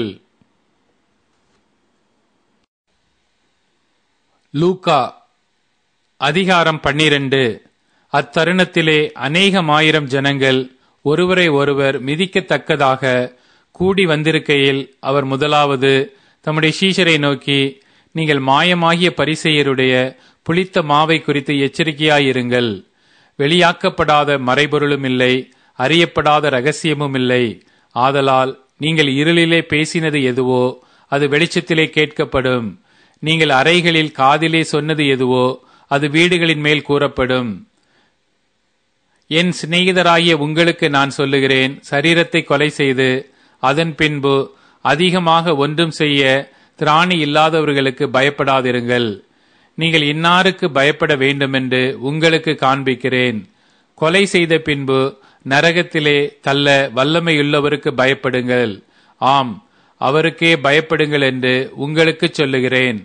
லூக்கா அதிகாரம் பன்னிரண்டு. அத்தருணத்திலே அநேகமாயிரம் ஜனங்கள் ஒருவரை ஒருவர் மிதிக்கத்தக்கதாக கூடி வந்திருக்கையில் அவர் முதலாவது தம்முடைய சீஷரை நோக்கி, நீங்கள் மாயமாகிய பரிசேயருடைய புளித்த மாவை குறித்து எச்சரிக்கையாயிருங்கள். வெளியாக்கப்படாத மறைபொருளும் இல்லை, அறியப்படாத இரகசியமும் இல்லை. ஆதலால் நீங்கள் இருளிலே பேசினது எதுவோ அது வெளிச்சத்திலே கேட்கப்படும். நீங்கள் அறைகளில் காதிலே சொன்னது எதுவோ அது வீடுகளின் மேல் கூறப்படும். என் சிநேகிதராகிய உங்களுக்கு நான் சொல்லுகிறேன், சரீரத்தை கொலை செய்து அதன் பின்பு அதிகமாக ஒன்றும் செய்ய திராணி இல்லாதவர்களுக்கு பயப்படாதிருங்கள். நீங்கள் இன்னாருக்கு பயப்பட வேண்டுமென்று உங்களுக்கு காண்பிக்கிறேன். கொலை செய்த பின்பு நரகத்திலே தள்ள வல்லமையுள்ளவருக்கு பயப்படுங்கள். ஆம், அவருக்கே பயப்படுங்கள் என்று உங்களுக்கு சொல்லுகிறேன்.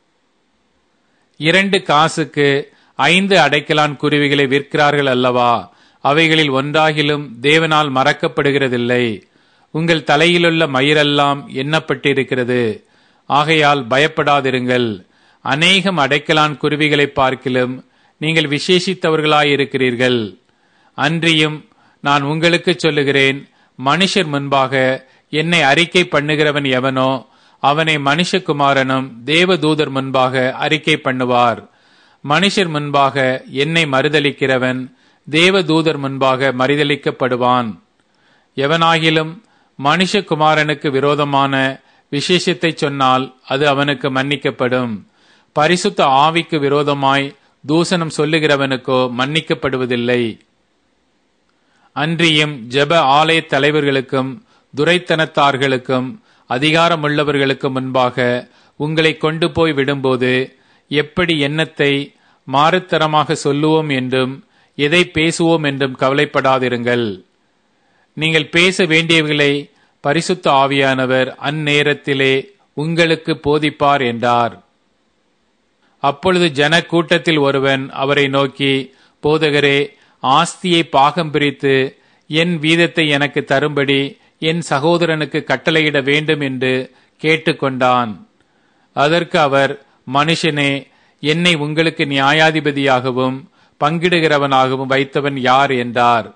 இரண்டு காசுக்கு ஐந்து அடைக்கலான் குருவிகளை விற்கிறார்கள் அல்லவா? அவைகளில் ஒன்றாகிலும் தேவனால் மறக்கப்படுகிறதில்லை. உங்கள் தலையிலுள்ள மயிரெல்லாம் எண்ணப்பட்டிருக்கிறது. ஆகையால் பயப்படாதிருங்கள். அநேகம் அடைக்கலான் குருவிகளை பார்க்கிலும் நீங்கள் விசேஷித்தவர்களாயிருக்கிறீர்கள். அன்றியும் நான் உங்களுக்கு சொல்லுகிறேன், மனுஷர் முன்பாக என்னை அறிக்கை பண்ணுகிறவன் எவனோ அவனை மனுஷகுமாரனும் தேவதூதர் முன்பாக அறிக்கை பண்ணுவார். மனுஷர் முன்பாக என்னை மறுதலிக்கிறவன் தேவதூதர் முன்பாக மறுதலிக்கப்படுவான். எவனாகிலும் மனுஷகுமாரனுக்கு விரோதமான விசேஷத்தை சொன்னால் அது அவனுக்கு மன்னிக்கப்படும். பரிசுத்த ஆவிக்கு விரோதமாய் தூசணம் சொல்லுகிறவனுக்கோ மன்னிக்கப்படுவதில்லை. அன்றியும் ஜெப ஆலய தலைவர்களுக்கும் துரைத்தனத்தார்களுக்கும் அதிகாரமுள்ளவர்களுக்கு முன்பாக உங்களை கொண்டு போய் விடும்போது எப்படி எண்ணத்தை மாறுத்தரமாக சொல்லுவோம் என்றும் எதை பேசுவோம் என்றும் கவலைப்படாதிருங்கள். நீங்கள் பேச வேண்டியவர்களை பரிசுத்த ஆவியானவர் அந்நேரத்திலே உங்களுக்கு போதிப்பார் என்றார். அப்பொழுது ஜன கூட்டத்தில் ஒருவன் அவரை நோக்கி, போதகரே, ஆஸ்தியை பாகம் பிரித்து என் வீதத்தை எனக்கு தரும்படி என் சகோதரனுக்கு கட்டளையிட வேண்டும் என்று கேட்டுக்கொண்டான். அதற்கு அவர், மனுஷனே, என்னை உங்களுக்கு நியாயாதிபதியாகவும் பங்கிடுகிறவனாகவும் வைத்தவன் யார் என்றார்.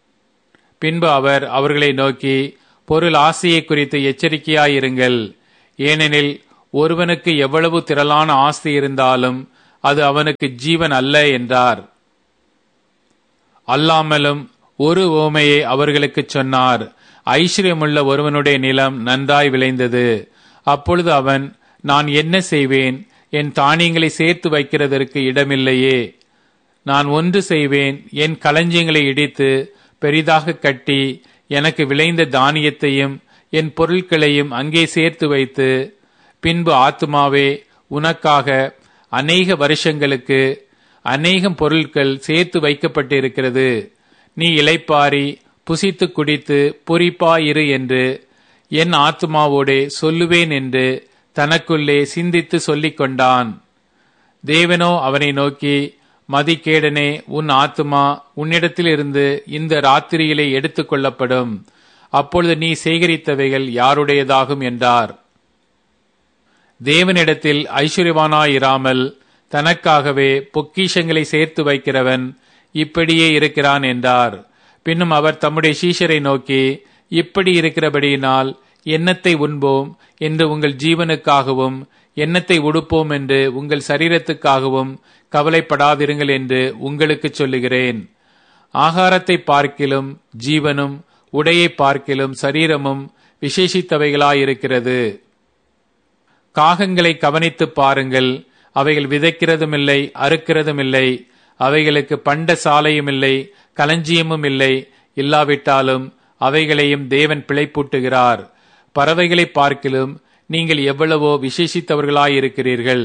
பின்பு அவர் அவர்களை நோக்கி, பொருள் ஆசையை குறித்து எச்சரிக்கையாயிருங்கள். ஏனெனில் ஒருவனுக்கு எவ்வளவு திரளான ஆஸ்தி இருந்தாலும் அது அவனுக்கு ஜீவன் அல்ல என்றார். அல்லாமலும் ஒரு உவமையை அவர்களுக்கு சொன்னார். ஐஸ்வர்யமுள்ள ஒருவனுடைய நிலம் நன்றாய் விளைந்தது. அப்பொழுது அவன், நான் என்ன செய்வேன்? என் தானியங்களை சேர்த்து வைக்கிறதற்கு இடமில்லையே. நான் ஒன்று செய்வேன், என் களஞ்சியங்களை இடித்து பெரிதாக கட்டி எனக்கு விளைந்த தானியத்தையும் என் பொருட்களையும் அங்கே சேர்த்து வைத்து, பின்பு ஆத்துமாவே, உனக்காக அநேக வருஷங்களுக்கு அநேகம் பொருட்கள் சேர்த்து வைக்கப்பட்டிருக்கிறது. நீ இளைப்பாரி புசித்து குடித்து பொறிப்பாயிரு என்று என் ஆத்துமாவோடே சொல்லுவேன் என்று தனக்குள்ளே சிந்தித்து சொல்லிக் கொண்டான். தேவனோ அவனை நோக்கி, மதிகேடனே, உன் ஆத்துமா உன்னிடத்திலிருந்து இந்த ராத்திரியிலே எடுத்துக் கொள்ளப்படும். அப்பொழுது நீ சேகரித்தவைகள் யாருடையதாகும் என்றார். தேவனிடத்தில் ஐஸ்வர்யவானாயிராமல் தனக்காகவே பொக்கிஷங்களை சேர்த்து வைக்கிறவன் இப்படியே இருக்கிறான் என்றார். பின்னும் அவர் தம்முடைய சீஷரை நோக்கி, இப்படி இருக்கிறபடியினால் என்னத்தை உண்போம் என்று உங்கள் ஜீவனுக்காகவும் என்னத்தை உடுப்போம் என்று உங்கள் சரீரத்துக்காகவும் கவலைப்படாதிருங்கள் என்று உங்களுக்கு சொல்லுகிறேன். ஆகாரத்தை பார்க்கிலும் ஜீவனும் உடையை பார்க்கிலும் சரீரமும் விசேஷித்தவைகளாயிருக்கிறது. காகங்களை கவனித்து பாருங்கள், அவைகள் விதைக்கிறதும் இல்லை, அறுக்கிறதும் இல்லை, அவைகளுக்கு பண்ட சாலையும் இல்லை, களஞ்சியமும் இல்லை. இல்லாவிட்டாலும் அவைகளையும் தேவன் பிழைப்பூட்டுகிறார். பறவைகளை பார்க்கிலும் நீங்கள் எவ்வளவோ விசேஷித்தவர்களாயிருக்கிறீர்கள்.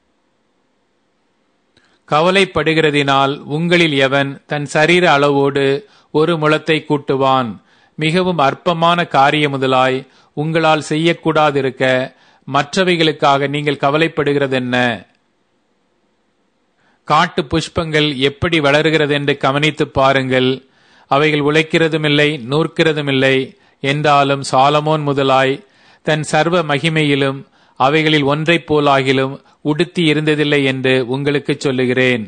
கவலைப்படுகிறதினால் உங்களில் எவன் தன் சரீர அளவோடு ஒரு முழத்தை கூட்டுவான்? மிகவும் அற்பமான காரிய முதலாய் உங்களால் செய்யக்கூடாதிருக்க மற்றவைகளுக்காக நீங்கள் கவலைப்படுகிறதென்ன? காட்டு புஷ்பங்கள் எப்படி வளருகிறது என்று கவனித்து பாருங்கள். அவைகள் உழைக்கிறதுமில்லை, நூற்கிறதுமில்லை. என்றாலும் சாலமோன் முதலாய் தன் சர்வ மகிமையிலும் அவைகளில் ஒன்றைப் போலாகிலும் உடுத்தி இருந்ததில்லை என்று உங்களுக்கு சொல்லுகிறேன்.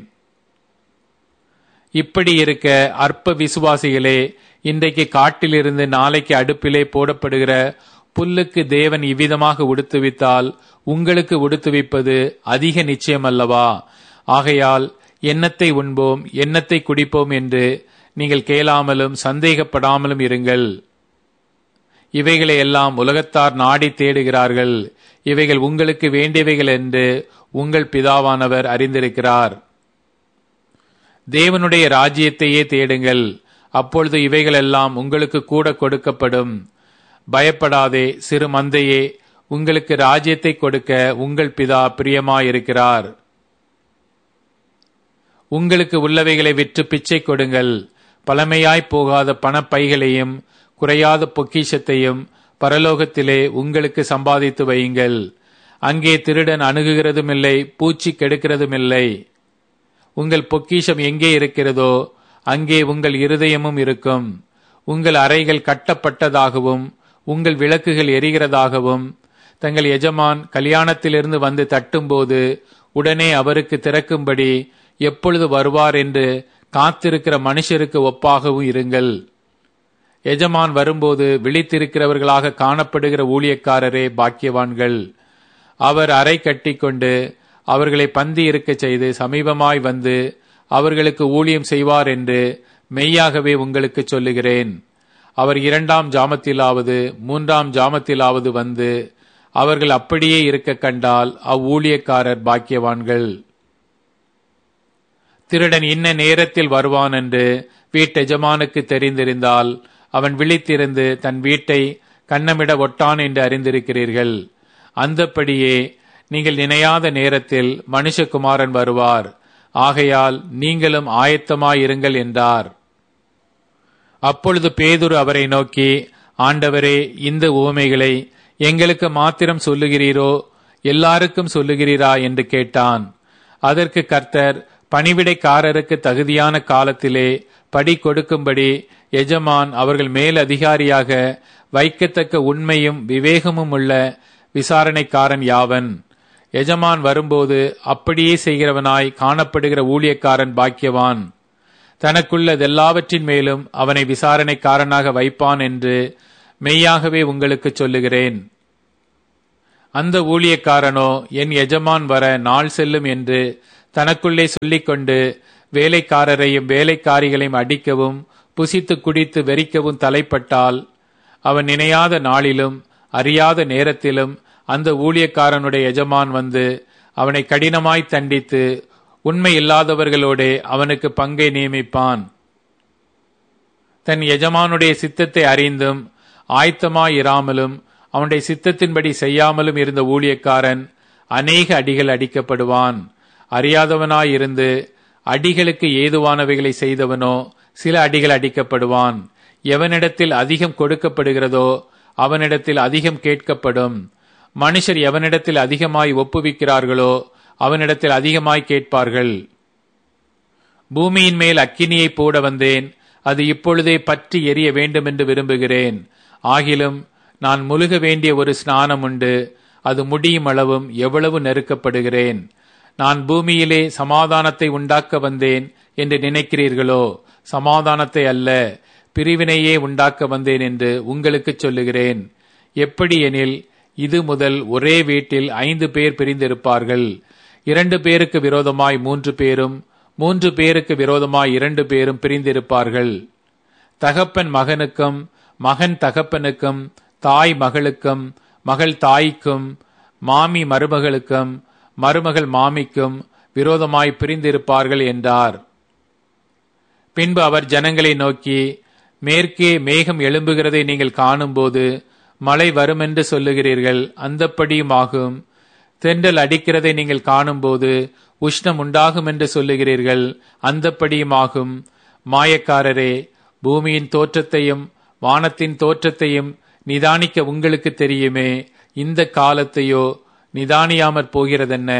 இப்படி இருக்க அற்ப விசுவாசிகளே, இன்றைக்கு காட்டிலிருந்து நாளைக்கு அடுப்பிலே போடப்படுகிற புல்லுக்கு தேவன் இவ்விதமாக உடுத்துவித்தால் உங்களுக்கு உடுத்துவிப்பது அதிக நிச்சயம் அல்லவா? ஆகையால் என்னத்தை உண்போம், என்னத்தை குடிப்போம் என்று நீங்கள் கேளாமலும் சந்தேகப்படாமலும் இருங்கள். இவைகளை எல்லாம் உலகத்தார் நாடி தேடுகிறார்கள். இவைகள் உங்களுக்கு வேண்டியவைகள் என்று உங்கள் பிதாவானவர் அறிந்திருக்கிறார். தேவனுடைய ராஜ்யத்தையே தேடுங்கள், அப்பொழுது இவைகளெல்லாம் உங்களுக்கு கூட கொடுக்கப்படும். பயப்படாதே சிறு மந்தையே, உங்களுக்கு ராஜ்யத்தை கொடுக்க உங்கள் பிதா பிரியமாயிருக்கிறார். உங்களுக்கு உள்ளவைகளை விற்று பிச்சை கொடுங்கள். பழமையாய் போகாத பணப்பைகளையும் குறையாத பொக்கிஷத்தையும் பரலோகத்திலே உங்களுக்கு சம்பாதித்து வையுங்கள். அங்கே திருடன் அணுகுகிறதுமில்லை, பூச்சி கெடுக்கிறதுமில்லை. உங்கள் பொக்கிஷம் எங்கே இருக்கிறதோ அங்கே உங்கள் இருதயமும் இருக்கும். உங்கள் அறைகள் கட்டப்பட்டதாகவும் உங்கள் விளக்குகள் எரிகிறதாகவும் தங்கள் எஜமான் கல்யாணத்திலிருந்து வந்து தட்டும்போது உடனே அவருக்கு திறக்கும்படி எப்பொழுது வருவார் என்று காத்திருக்கிற மனுஷருக்கு ஒப்பாகவும் இருங்கள். எஜமான் வரும்போது விழித்திருக்கிறவர்களாக காணப்படுகிற ஊழியக்காரரே பாக்கியவான்கள். அவர் அறை கட்டிக்கொண்டு அவர்களை பந்தி இருக்கச் செய்து சமீபமாய் வந்து அவர்களுக்கு ஊழியம் செய்வார் என்று மெய்யாகவே உங்களுக்கு சொல்லுகிறேன். அவர் இரண்டாம் ஜாமத்திலாவது மூன்றாம் ஜாமத்திலாவது வந்து அவர்கள் அப்படியே இருக்க கண்டால் அவ்வூழியக்காரர் பாக்கியவான்கள். திருடன் இன்ன நேரத்தில் வருவான் என்று வீட்டெஜமானுக்கு தெரிந்திருந்தால் அவன் விழித்திருந்து தன் வீட்டை கன்னமிட ஒட்டான் என்று அறிந்திருக்கிறீர்கள். அந்தப்படியே நீங்கள் நினையாத நேரத்தில் மனுஷகுமாரன் வருவார். ஆகையால் நீங்களும் ஆயத்தமாயிருங்கள் என்றார். அப்பொழுது பேதுரு அவரை நோக்கி, ஆண்டவரே, இந்த உவமைகளை எங்களுக்கு மாத்திரம் சொல்லுகிறீரோ, எல்லாருக்கும் சொல்லுகிறீரா என்று கேட்டான். அதற்கு கர்த்தர், பணிவிடைக்காரருக்கு தகுதியான காலத்திலே படி கொடுக்கும்படி எஜமான் அவர்கள் மேல் அதிகாரியாக வைக்கத்தக்க உண்மையும் விவேகமும் உள்ள விசாரணைக்காரன் யாவன்? எஜமான் வரும்போது அப்படியே செய்கிறவனாய் காணப்படுகிற ஊழியக்காரன் பாக்கியவான். தனக்குள்ளதெல்லாவற்றின் மேலும் அவனை விசாரணைக்காரனாக வைப்பான் என்று மெய்யாகவே உங்களுக்கு சொல்லுகிறேன். அந்த ஊழியக்காரனோ என் எஜமான் வர நாள் செல்லும் என்று தனக்குள்ளே சொல்லிக்கொண்டு வேலைக்காரரையும் வேலைக்காரிகளையும் அடிக்கவும் புசித்து குடித்து வெறிக்கவும் தலைப்பட்டால், அவன் நினையாத நாளிலும் அறியாத நேரத்திலும் அந்த ஊழியக்காரனுடைய எஜமான் வந்து அவனை கடினமாய் தண்டித்து உண்மை இல்லாதவர்களோடே அவனுக்கு பங்கை நியமிப்பான். தன் எஜமானுடைய சித்தத்தை அறிந்தும் ஆயத்தமாயிராமலும் அவனுடைய சித்தத்தின்படி செய்யாமலும் இருந்த ஊழியக்காரன் அநேக அடிகள் அடிக்கப்படுவான். அறியாதவனாயிருந்து அடிகளுக்கு ஏதுவானவைகளை செய்தவனோ சில அடிகள் அடிக்கப்படுவான். எவனிடத்தில் அதிகம் கொடுக்கப்படுகிறதோ அவனிடத்தில் அதிகம் கேட்கப்படும். மனுஷர் எவனிடத்தில் அதிகமாய் ஒப்புவிக்கிறார்களோ அவனிடத்தில் அதிகமாய் கேட்பார்கள். பூமியின் மேல் அக்கினியை போட வந்தேன், அது இப்பொழுதே பற்றி எரிய வேண்டும் என்று விரும்புகிறேன். ஆகிலும் நான் முழுக வேண்டிய ஒரு ஸ்நானம் உண்டு, அது முடியும் அளவும் எவ்வளவு நெருக்கப்படுகிறேன். நான் பூமியிலே சமாதானத்தை உண்டாக்க வந்தேன் என்று நினைக்கிறீர்களோ? சமாதானத்தை அல்ல, பிரிவினையே உண்டாக்க வந்தேன் என்று உங்களுக்கு சொல்லுகிறேன். எப்படி எனில், இது முதல் ஒரே வீட்டில் ஐந்து பேர் பிரிந்திருப்பார்கள். இரண்டு பேருக்கு விரோதமாய் மூன்று பேரும், மூன்று பேருக்கு விரோதமாய் இரண்டு பேரும் பிரிந்திருப்பார்கள். தகப்பன் மகனுக்கும், மகன் தகப்பனுக்கும், தாய் மகளுக்கும், மகள் தாய்க்கும், மாமி மருமகளுக்கும், மருமகள் மாமிக்கும் விரோதமாய் பிரிந்திருப்பார்கள் என்றார். பின்பு அவர் ஜனங்களை நோக்கி, மேற்கே மேகம் எழும்புகிறதை நீங்கள் காணும்போது மழை வருமென்று சொல்லுகிறீர்கள், அந்தப்படியும் ஆகும். தென்றல் அடிக்கிறதை நீங்கள் காணும்போது உஷ்ணம் உண்டாகும் என்று சொல்லுகிறீர்கள், அந்தப்படியும் ஆகும். மாயக்காரரே, பூமியின் தோற்றத்தையும் வானத்தின் தோற்றத்தையும் நிதானிக்க உங்களுக்கு தெரியுமே, இந்த காலத்தையோ நிதானியாமற் போகிறதென்ன?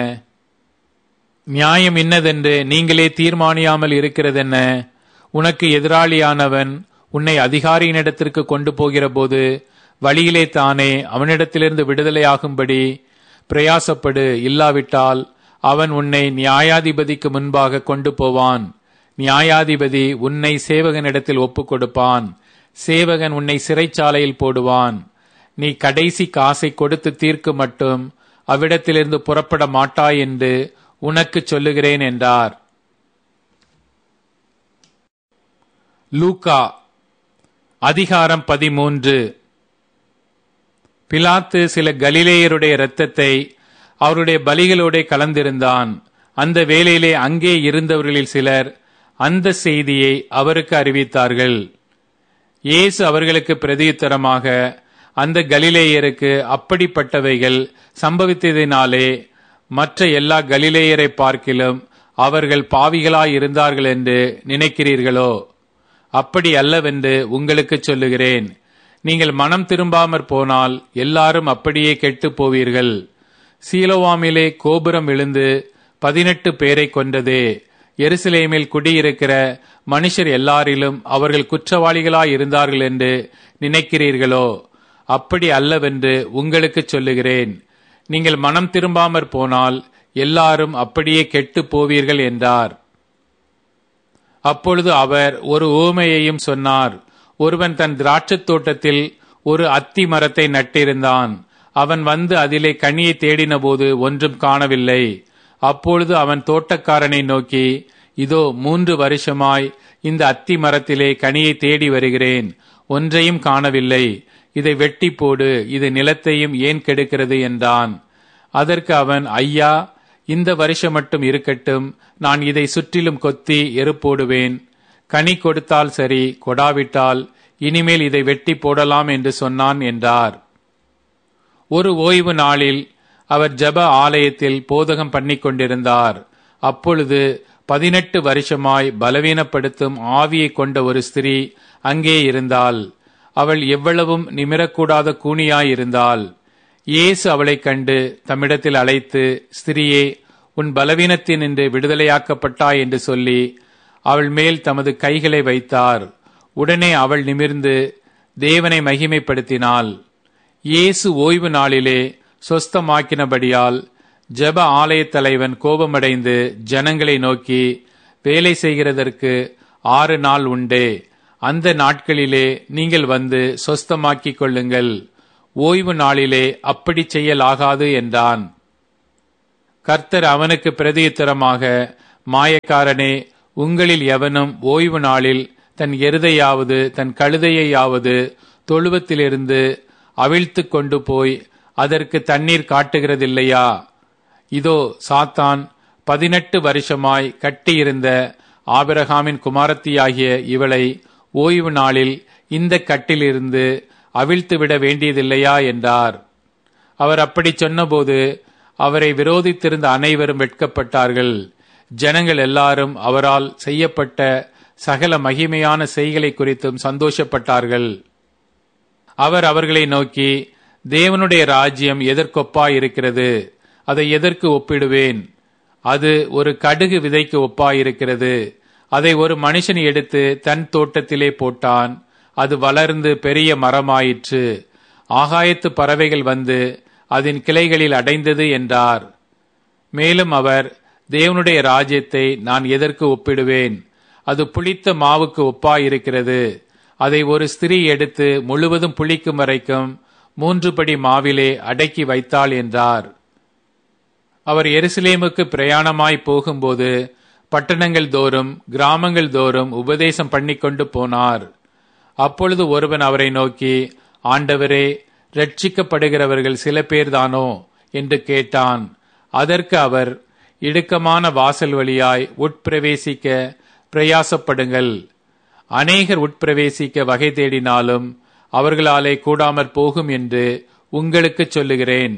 நியாயம் இன்னதென்று நீங்களே தீர்மானியாமல் இருக்கிறதென்ன? உனக்கு எதிராளியானவன் உன்னை அதிகாரியினிடத்திற்கு கொண்டு போகிற போது வழியிலே தானே அவனிடத்திலிருந்து விடுதலையாகும்படி பிரயாசப்படு. இல்லாவிட்டால் அவன் உன்னை நியாயாதிபதிக்கு முன்பாக கொண்டு போவான். நியாயாதிபதி உன்னை சேவகனிடத்தில் ஒப்புக் கொடுப்பான். சேவகன் உன்னை சிறைச்சாலையில் போடுவான். நீ கடைசி காசை கொடுத்து தீர்க்கு மட்டும் அவ்விடத்திலிருந்து புறப்பட மாட்டாய் என்று உனக்கு சொல்லுகிறேன் என்றார். லூக்கா அதிகாரம் பதிமூன்று. பிலாத்து சில கலிலேயருடைய இரத்தத்தை அவருடைய பலிகளோட கலந்திருந்தான். அந்த வேளையிலே அங்கே இருந்தவர்களில் சிலர் அந்த செய்தியை அவருக்கு அறிவித்தார்கள். இயேசு அவர்களுக்கு பிரதியுத்தரமாக, அந்த கலிலேயருக்கு அப்படிப்பட்டவைகள் சம்பவித்ததினாலே மற்ற எல்லா கலிலேயரை பார்க்கிலும் அவர்கள் பாவிகளாயிருந்தார்கள் என்று நினைக்கிறீர்களோ? அப்படி அல்லவென்று உங்களுக்கு சொல்லுகிறேன். நீங்கள் மனம் திரும்பாமற் போனால் எல்லாரும் அப்படியே கெட்டுப் போவீர்கள். சீலோவாமிலே கோபுரம் விழுந்து பதினெட்டு பேரை கொண்டதே, எருசலேமில் குடியிருக்கிற மனுஷர் எல்லாரிலும் அவர்கள் குற்றவாளிகளாயிருந்தார்கள் என்று நினைக்கிறீர்களோ? அப்படி அல்லவென்று உங்களுக்கு சொல்லுகிறேன். நீங்கள் மனம் திரும்பாமற் போனால் எல்லாரும் அப்படியே கெட்டுப் போவீர்கள் என்றார். அப்பொழுது அவர் ஒரு உவமையையும் சொன்னார். ஒருவன் தன் திராட்சைத் தோட்டத்தில் ஒரு அத்தி மரத்தை நட்டிருந்தான். அவன் வந்து அதிலே கனியை தேடின போது ஒன்றும் காணவில்லை. அப்பொழுது அவன் தோட்டக்காரனை நோக்கி, இதோ மூன்று வருஷமாய் இந்த அத்தி மரத்திலே கனியை தேடி வருகிறேன், ஒன்றையும் காணவில்லை. இதை வெட்டி போடு, இது நிலத்தையும் ஏன் கெடுக்கிறது என்றான். அதற்கு அவன், ஐயா, இந்த வருஷம் மட்டும் இருக்கட்டும், நான் இதை சுற்றிலும் கொத்தி எருப்போடுவேன். கனி கொடுத்தால் சரி, கொடாவிட்டால் இனிமேல் இதை வெட்டி போடலாம் என்று சொன்னான் என்றார். ஒரு ஓய்வு நாளில் அவர் ஜெப ஆலயத்தில் போதகம் பண்ணிக் கொண்டிருந்தார். அப்பொழுது பதினெட்டு வருஷமாய் பலவீனப்படுத்தும் ஆவியை கொண்ட ஒரு ஸ்திரீ அங்கே இருந்தாள். அவள் எவ்வளவும் நிமிரக்கூடாத கூனியாயிருந்தாள். இயேசு அவளைக் கண்டு தம்மிடத்தில் அழைத்து, ஸ்திரியே, உன் பலவீனத்தினின்று விடுதலையாக்கப்பட்டாய் என்று சொல்லி அவள் மேல் தமது கைகளை வைத்தார். உடனே அவள் நிமிர்ந்து தேவனை மகிமைப்படுத்தினாள். இயேசு ஓய்வு நாளிலே சொஸ்தமாக்கினபடியால் ஜெப ஆலயத் தலைவன் கோபமடைந்து ஜனங்களை நோக்கி, வேலை செய்கிறதற்கு ஆறு நாள் உண்டே, அந்த நாட்களிலே நீங்கள் வந்து சொஸ்தமாக்கிக் கொள்ளுங்கள். ஓய்வு நாளிலே அப்படி செய்யலாகாது என்றான். கர்த்தர் அவனுக்கு பிரதியுத்தரமாக, மாயக்காரனே, உங்களில் எவனும் ஓய்வு நாளில் தன் எருதையாவது தன் கழுதையையாவது தொழுவத்திலிருந்து அவிழ்த்து கொண்டு போய் அதற்கு தண்ணீர் காட்டுகிறதில்லையா? இதோ சாத்தான் பதினெட்டு வருஷமாய் கட்டியிருந்த ஆபிரகாமின் குமாரத்தியாகிய இவளை ஓய்வு நாளில் இந்த கட்டிலிருந்து அவிழ்த்துவிட வேண்டியதில்லையா என்றார். அவர் அப்படி சொன்னபோது அவரை விரோதித்திருந்த அனைவரும் வெட்கப்பட்டார்கள். ஜனங்கள் எல்லாரும் அவரால் செய்யப்பட்ட சகல மகிமையான செய்களை குறித்தும் சந்தோஷப்பட்டார்கள். அவர் அவர்களை நோக்கி, தேவனுடைய ராஜ்யம் எதற்கொப்பாய் இருக்கிறது? அதை எதற்கு ஒப்பிடுவேன்? அது ஒரு கடுகு விதைக்கு ஒப்பாயிருக்கிறது. அதை ஒரு மனுஷன் எடுத்து தன் தோட்டத்திலே போட்டான். அது வளர்ந்து பெரிய மரமாயிற்று. ஆகாயத்து பறவைகள் வந்து அதன் கிளைகளில் அடைந்தது என்றார். மேலும் அவர், தேவனுடைய ராஜ்யத்தை நான் எதற்கு ஒப்பிடுவேன்? அது புளித்த மாவுக்கு ஒப்பாயிருக்கிறது. அதை ஒரு ஸ்திரீ எடுத்து முழுவதும் புளிக்கும் வரைக்கும் மூன்று படி மாவிலே அடக்கி வைத்தாள் என்றார். அவர் எருசலேமுக்கு பிரயாணமாய் போகும்போது பட்டணங்கள் தோறும் கிராமங்கள் தோறும் உபதேசம் பண்ணிக்கொண்டு போனார். அப்பொழுது ஒருவன் அவரை நோக்கி, ஆண்டவரே, ரட்சிக்கப்படுகிறவர்கள் சில பேர்தானோ என்று கேட்டான். அதற்கு அவர், இடுக்கமான வாசல் வழியாய் உட்பிரவேசிக்க பிரயாசப்படுங்கள். அநேகர் உட்பிரவேசிக்க வகை தேடினாலும் அவர்களாலே கூடாமற் போகும் என்று உங்களுக்கு சொல்லுகிறேன்.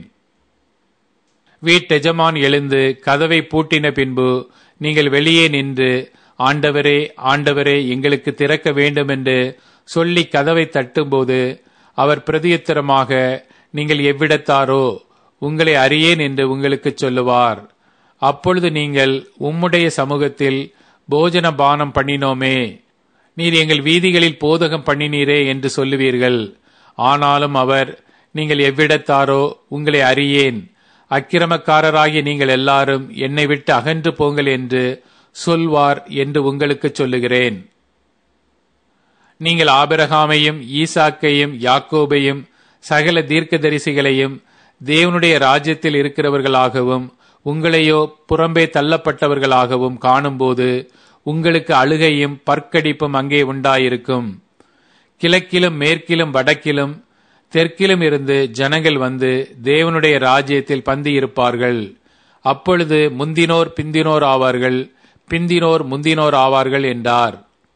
வீட்டெஜமான் எழுந்து கதவை பூட்டின பின்பு நீங்கள் வெளியே நின்று, ஆண்டவரே, ஆண்டவரே, எங்களுக்கு திறக்க வேண்டும் என்று சொல்லி கதவை தட்டும்போது அவர் பிரதியுத்தரமாக, நீங்கள் எவ்விடத்தாரோ, உங்களை அறியேன் என்று உங்களுக்கு சொல்லுவார். அப்பொழுது நீங்கள், உம்முடைய சமூகத்தில் போஜன பானம் பண்ணினோமே, நீர் எங்கள் வீதிகளில் போதகம் பண்ணினீரே என்று சொல்லுவீர்கள். ஆனாலும் அவர், நீங்கள் எவ்விடத்தாரோ, உங்களை அறியேன், அக்கிரமக்காரராகிய நீங்கள் எல்லாரும் என்னை விட்டு அகன்று போங்கள் என்று சொல்வார் என்று உங்களுக்கு சொல்லுகிறேன். நீங்கள் ஆபிரகாமையும் ஈசாக்கையும் யாக்கோபையும் சகல தீர்க்கதரிசிகளையும் தேவனுடைய ராஜ்யத்தில் இருக்கிறவர்களாகவும் உங்களையோ புறம்பே தள்ளப்பட்டவர்களாகவும் காணும்போது உங்களுக்கு அழுகையும் பற்கடிப்பும் அங்கே உண்டாயிருக்கும். கிழக்கிலும் மேற்கிலும் வடக்கிலும் தெற்கிலும் இருந்து ஜனங்கள் வந்து தேவனுடைய ராஜ்யத்தில் பந்தி இருப்பார்கள். அப்பொழுது முந்தினோர் பிந்தினோர் ஆவார்கள், பிந்தினோர் முந்தினோர் ஆவார்கள் என்றார்.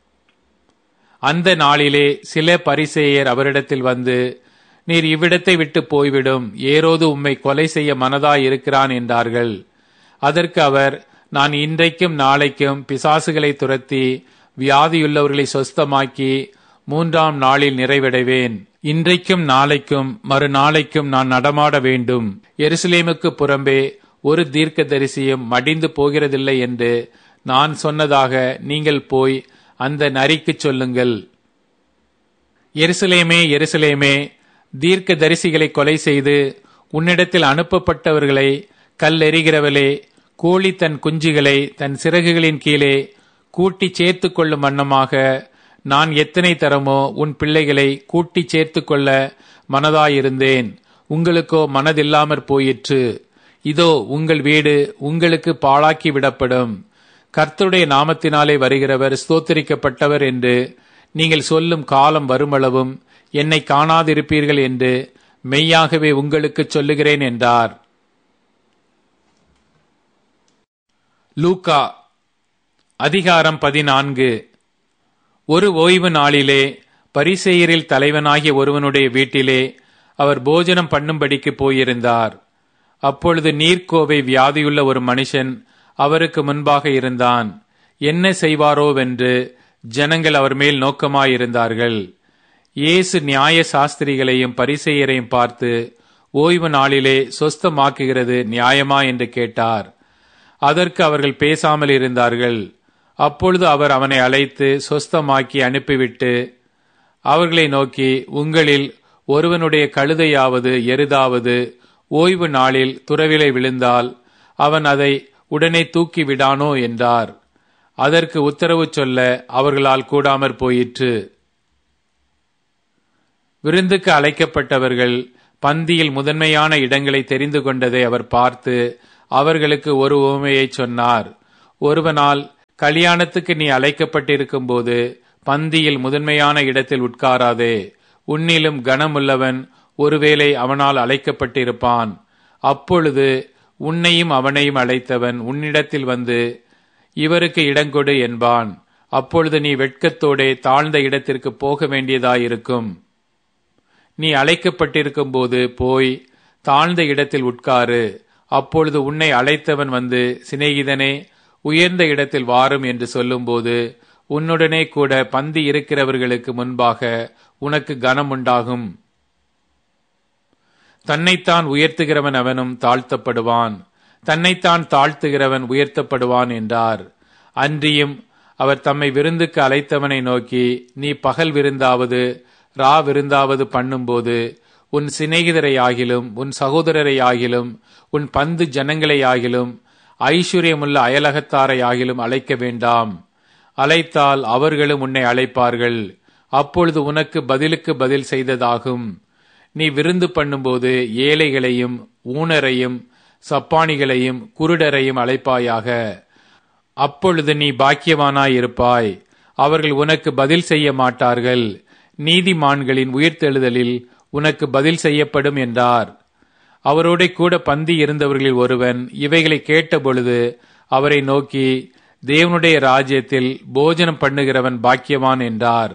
அந்த நாளிலே சில பரிசேயர் அவரிடத்தில் வந்து, நீர் இவ்விடத்தை விட்டு போய்விடும், ஏரோது உம்மை கொலை செய்ய மனதாய் இருக்கிறான் என்றார்கள். அதற்கு அவர், நான் இன்றைக்கும் நாளைக்கும் பிசாசுகளை துரத்தி வியாதியுள்ளவர்களை சொஸ்தமாக்கி மூன்றாம் நாளில் நிறைவடைவேன். இன்றைக்கும் நாளைக்கும் மறுநாளைக்கும் நான் நடமாட வேண்டும். எருசலேமுக்கு புறம்பே ஒரு தீர்க்கதரிசியும் மடிந்து போகிறதில்லை என்று நான் சொன்னதாக நீங்கள் போய் அந்த நரிக்கு சொல்லுங்கள். எருசலேமே, எருசலேமே, தீர்க்க தரிசிகளை கொலை செய்து உன்னிடத்தில் அனுப்பப்பட்டவர்களை கல்லெறிகிறவளே, கோழி தன் குஞ்சுகளை தன் சிறகுகளின் கீழே கூட்டி சேர்த்து கொள்ளும் வண்ணமாக நான் எத்தனை தரமோ உன் பிள்ளைகளை கூட்டி சேர்த்து கொள்ள மனதாயிருந்தேன். உங்களுக்கோ மனதில்லாமற் போயிற்று. இதோ உங்கள் வீடு உங்களுக்கு பாழாக்கி விடப்படும். கர்த்தருடைய நாமத்தினாலே வருகிறவர் ஸ்தோத்திரிக்கப்பட்டவர் என்று நீங்கள் சொல்லும் காலம் வருமளவும் என்னை காணாதிருப்பீர்கள் என்று மெய்யாகவே உங்களுக்கு சொல்லுகிறேன் என்றார். லூக்கா அதிகாரம் பதினான்கு. ஒரு ஓய்வு நாளிலே பரிசேயரில் தலைவனாகிய ஒருவனுடைய வீட்டிலே அவர் போஜனம் பண்ணும்படிக்கு போயிருந்தார். அப்பொழுது நீர்க்கோவை வியாதியுள்ள ஒரு மனுஷன் அவருக்கு முன்பாக இருந்தான். என்ன செய்வாரோவென்று ஜனங்கள் அவர் மேல் நோக்கமாயிருந்தார்கள். இயேசு நியாய சாஸ்திரிகளையும் பரிசேயரையும் பார்த்து, ஓய்வு நாளிலே சொஸ்தமாக்குகிறது நியாயமா என்று கேட்டார். அதற்கு அவர்கள் பேசாமல் இருந்தார்கள். அப்பொழுது அவர் அவனை அழைத்து சொஸ்தமாக்கி அனுப்பிவிட்டு அவர்களை நோக்கி, உங்களில் ஒருவனுடைய கழுதையாவது எருதாவது ஓய்வு நாளில் துறவிலே விழுந்தால் அவன் அதை உடனே தூக்கி விடானோ என்றார். அதற்கு உத்தரவு சொல்ல அவர்களால் கூடாமற் போயிற்று. விருந்துக்கு அழைக்கப்பட்டவர்கள் பந்தியில் முதன்மையான இடங்களை தெரிந்து கொண்டதை அவர் பார்த்து அவர்களுக்கு ஒரு உவமையை சொன்னார். ஒருவனால் கல்யாணத்துக்கு நீ அழைக்கப்பட்டிருக்கும் போது பந்தியில் முதன்மையான இடத்தில் உட்காராதே. உன்னிலும் கனமுள்ளவன் ஒருவேளை அவனால் அழைக்கப்பட்டிருப்பான். அப்பொழுது உன்னையும் அவனையும் அழைத்தவன் உன்னிடத்தில் வந்து இவருக்கு இடங்கொடு என்பான். அப்பொழுது நீ வெட்கத்தோடே தாழ்ந்த இடத்திற்கு போக வேண்டியதாயிருக்கும். நீ அழைக்கப்பட்டிருக்கும் போது போய் தாழ்ந்த இடத்தில் உட்காரு. அப்பொழுது உன்னை அழைத்தவன் வந்து, சிநேகிதனே, உயர்ந்த இடத்தில் வாரும் என்று சொல்லும்போது உன்னுடனே கூட பந்தி இருக்கிறவர்களுக்கு முன்பாக உனக்கு கனம் உண்டாகும். தன்னைத்தான் உயர்த்துகிறவன் அவனும் தாழ்த்தப்படுவான், தன்னைத்தான் தாழ்த்துகிறவன் உயர்த்தப்படுவான் என்றார். அன்றியும் அவர் தம்மை விருந்துக்கு அழைத்தவனை நோக்கி, நீ பகல் விருந்தாவது ரா விருந்தாவது பண்ணும்போது உன் சிநேகிதரை ஆகிலும் உன் சகோதரரை ஆகிலும் உன் பந்து ஜனங்களை ஆகிலும் ஐஸ்வர்யமுள்ள அயலகத்தாரை ஆகிலும் அழைக்க வேண்டாம். அழைத்தால் அவர்களும் உன்னை அழைப்பார்கள். அப்பொழுது உனக்கு பதிலுக்கு பதில் செய்ததாகும். நீ விருந்து பண்ணும்போது ஏழைகளையும் ஊனரையும் சப்பானிகளையும் குருடரையும் அழைப்பாயாக. அப்பொழுது நீ பாக்கியவானாயிருப்பாய். அவர்கள் உனக்கு பதில் செய்ய மாட்டார்கள். நீதிமான்களின் உயிர்த்தெழுதலில் உனக்கு பதில் செய்யப்படும் என்றார். அவரோட கூட பந்தி இருந்தவர்களில் ஒருவன் இவைகளை கேட்டபொழுது அவரை நோக்கி, தேவனுடைய ராஜ்யத்தில் போஜனம் பண்ணுகிறவன் பாக்கியவான் என்றார்.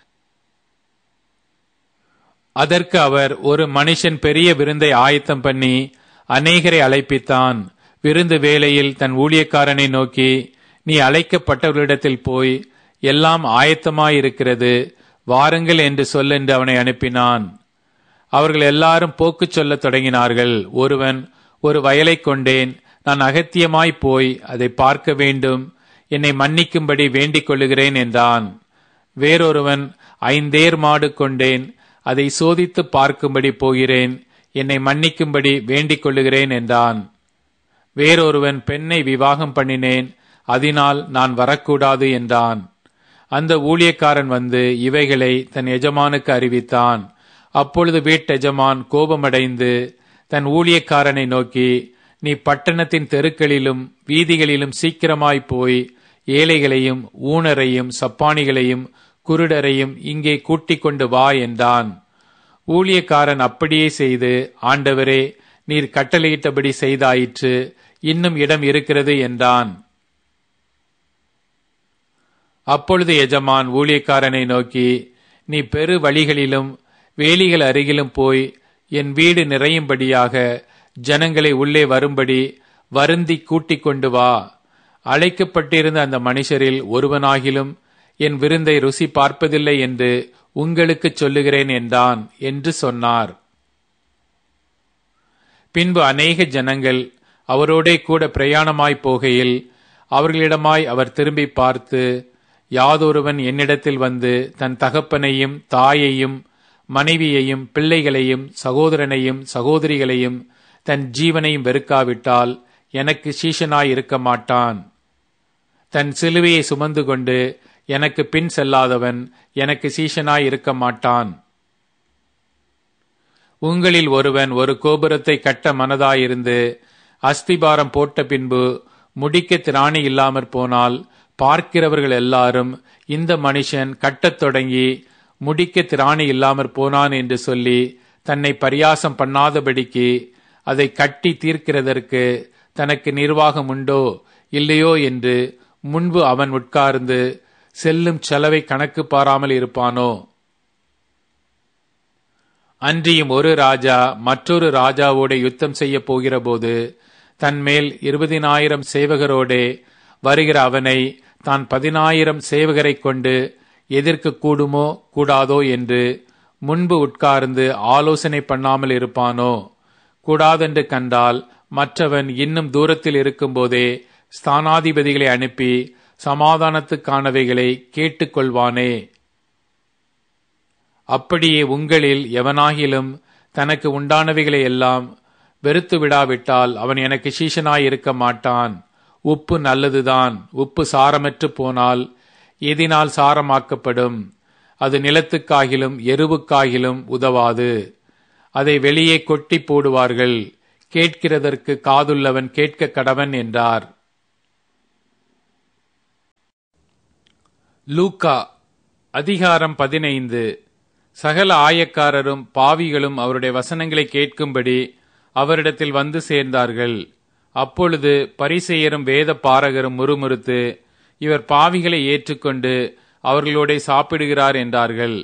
அதற்கு அவர், ஒரு மனுஷன் பெரிய விருந்தை ஆயத்தம் பண்ணி அநேகரை அழைப்பித்தான். விருந்து வேளையில் தன் ஊழியக்காரனை நோக்கி, நீ அழைக்கப்பட்டவர்களிடத்தில் போய் எல்லாம் ஆயத்தமாயிருக்கிறது, வாருங்கள் என்று சொல் என்று அவனை அனுப்பினான். அவர்கள் எல்லாரும் போக்கு சொல்லத் தொடங்கினார்கள். ஒருவன், ஒரு வயலை கொண்டேன், நான் அகத்தியமாய் போய் அதை பார்க்க வேண்டும், என்னை மன்னிக்கும்படி வேண்டிக் கொள்ளுகிறேன் என்றான். வேறொருவன், ஐந்தேர் மாடு கொண்டேன், அதை சோதித்து பார்க்கும்படி போகிறேன், என்னை மன்னிக்கும்படி வேண்டிக் கொள்ளுகிறேன் என்றான். வேறொருவன், பெண்ணை விவாகம் பண்ணினேன், அதனால் நான் வரக்கூடாது என்றான். அந்த ஊழியக்காரன் வந்து இவைகளை தன் எஜமானுக்கு அறிவித்தான். அப்பொழுது வீட்டெஜமான் கோபமடைந்து தன் ஊழியக்காரனை நோக்கி, நீ பட்டணத்தின் தெருக்களிலும் வீதிகளிலும் சீக்கிரமாய் போய் ஏழைகளையும் ஊனரையும் சப்பானிகளையும் குருடரையும் இங்கே கூட்டிக் கொண்டு வா என்றான். ஊழியக்காரன் அப்படியே செய்து, ஆண்டவரே, நீர் கட்டளையிட்டபடி செய்தாயிற்று, இன்னும் இடம் இருக்கிறது என்றான். அப்பொழுது எஜமான் ஊழியக்காரனை நோக்கி, நீ பெரு வழிகளிலும் வேலிகள் அருகிலும் போய் என் வீடு நிறையும்படியாக ஜனங்களை உள்ளே வரும்படி வருந்தி கூட்டிக் கொண்டு வா. அழைக்கப்பட்டிருந்த அந்த மனுஷரில் ஒருவனாகிலும் என் விருந்தை ருசி பார்ப்பதில்லை என்று உங்களுக்கு சொல்லுகிறேன் என்றான் என்று சொன்னார். பின்பு அநேக ஜனங்கள் அவரோடே கூட பிரயாணமாய் போகையில் அவர்களிடமாய் அவர் திரும்பி பார்த்து, யாதொருவன் என்னிடத்தில் வந்து தன் தகப்பனையும் தாயையும் மனைவியையும் பிள்ளைகளையும் சகோதரனையும் சகோதரிகளையும் தன் ஜீவனையும் வெறுக்காவிட்டால் எனக்கு சீஷனாய் இருக்க மாட்டான். தன் சிலுவையை சுமந்து கொண்டு எனக்கு பின் செல்லாதவன் எனக்கு சீஷனாய் இருக்க மாட்டான். உங்களில் ஒருவன் ஒரு கோபுரத்தை கட்ட மனதாயிருந்து அஸ்திபாரம் போட்ட பின்பு முடிக்க திராணி இல்லாமற் போனால் பார்க்கிறவர்கள் எல்லாரும், இந்த மனுஷன் கட்டத் தொடங்கி முடிக்க திராணி இல்லாமற் போனான் என்று சொல்லி தன்னை பரியாசம் பண்ணாதபடிக்கு அதை கட்டி தீர்க்கிறதற்கு தனக்கு நிர்வாகம் உண்டோ இல்லையோ என்று முன்பு அவன் உட்கார்ந்து செல்லும் செலவை கணக்கு பாராமல் இருப்பானோ? அன்றியும் ஒரு ராஜா மற்றொரு ராஜாவோட யுத்தம் செய்ய போகிற போது தன்மேல் இருபதினாயிரம் சேவகரோடே வருகிற அவனை தான் பதினாயிரம் சேவகரை கொண்டு எதிர்க்க கூடுமோ கூடாதோ என்று முன்பு உட்கார்ந்து ஆலோசனை பண்ணாமல் இருப்பானோ? கூடாதென்று கண்டால் மற்றவன் இன்னும் தூரத்தில் இருக்கும்போதே ஸ்தானாதிபதிகளை அனுப்பி சமாதானத்துக்கானவைகளை கேட்டுக்கொள்வானே. அப்படியே உங்களில் எவனாகிலும் தனக்கு உண்டானவைகளை எல்லாம் வெறுத்து விடாவிட்டால் அவன் எனக்கு சீஷனாய் இருக்க மாட்டான். உப்பு நல்லதுதான், உப்பு சாரமற்று போனால் எதினால் சாரமாக்கப்படும்? அது நிலத்துக்காகிலும் எருவுக்காகிலும் உதவாது. அதை வெளியே கொட்டி போடுவார்கள். கேட்கிறதற்கு காதுள்ளவன் கேட்க கடவன் என்றார். லூக்கா அதிகாரம் பதினைந்து. சகல ஆயக்காரரும் பாவிகளும் அவருடைய வசனங்களை கேட்கும்படி அவரிடத்தில் வந்து சேர்ந்தார்கள். அப்பொழுது பரிசேயரும் வேத பாரகரும் முறுமுறுத்து, இவர் பாவிகளை ஏற்றுக்கொண்டு அவர்களோட சாப்பிடுகிறார் என்றார்கள்.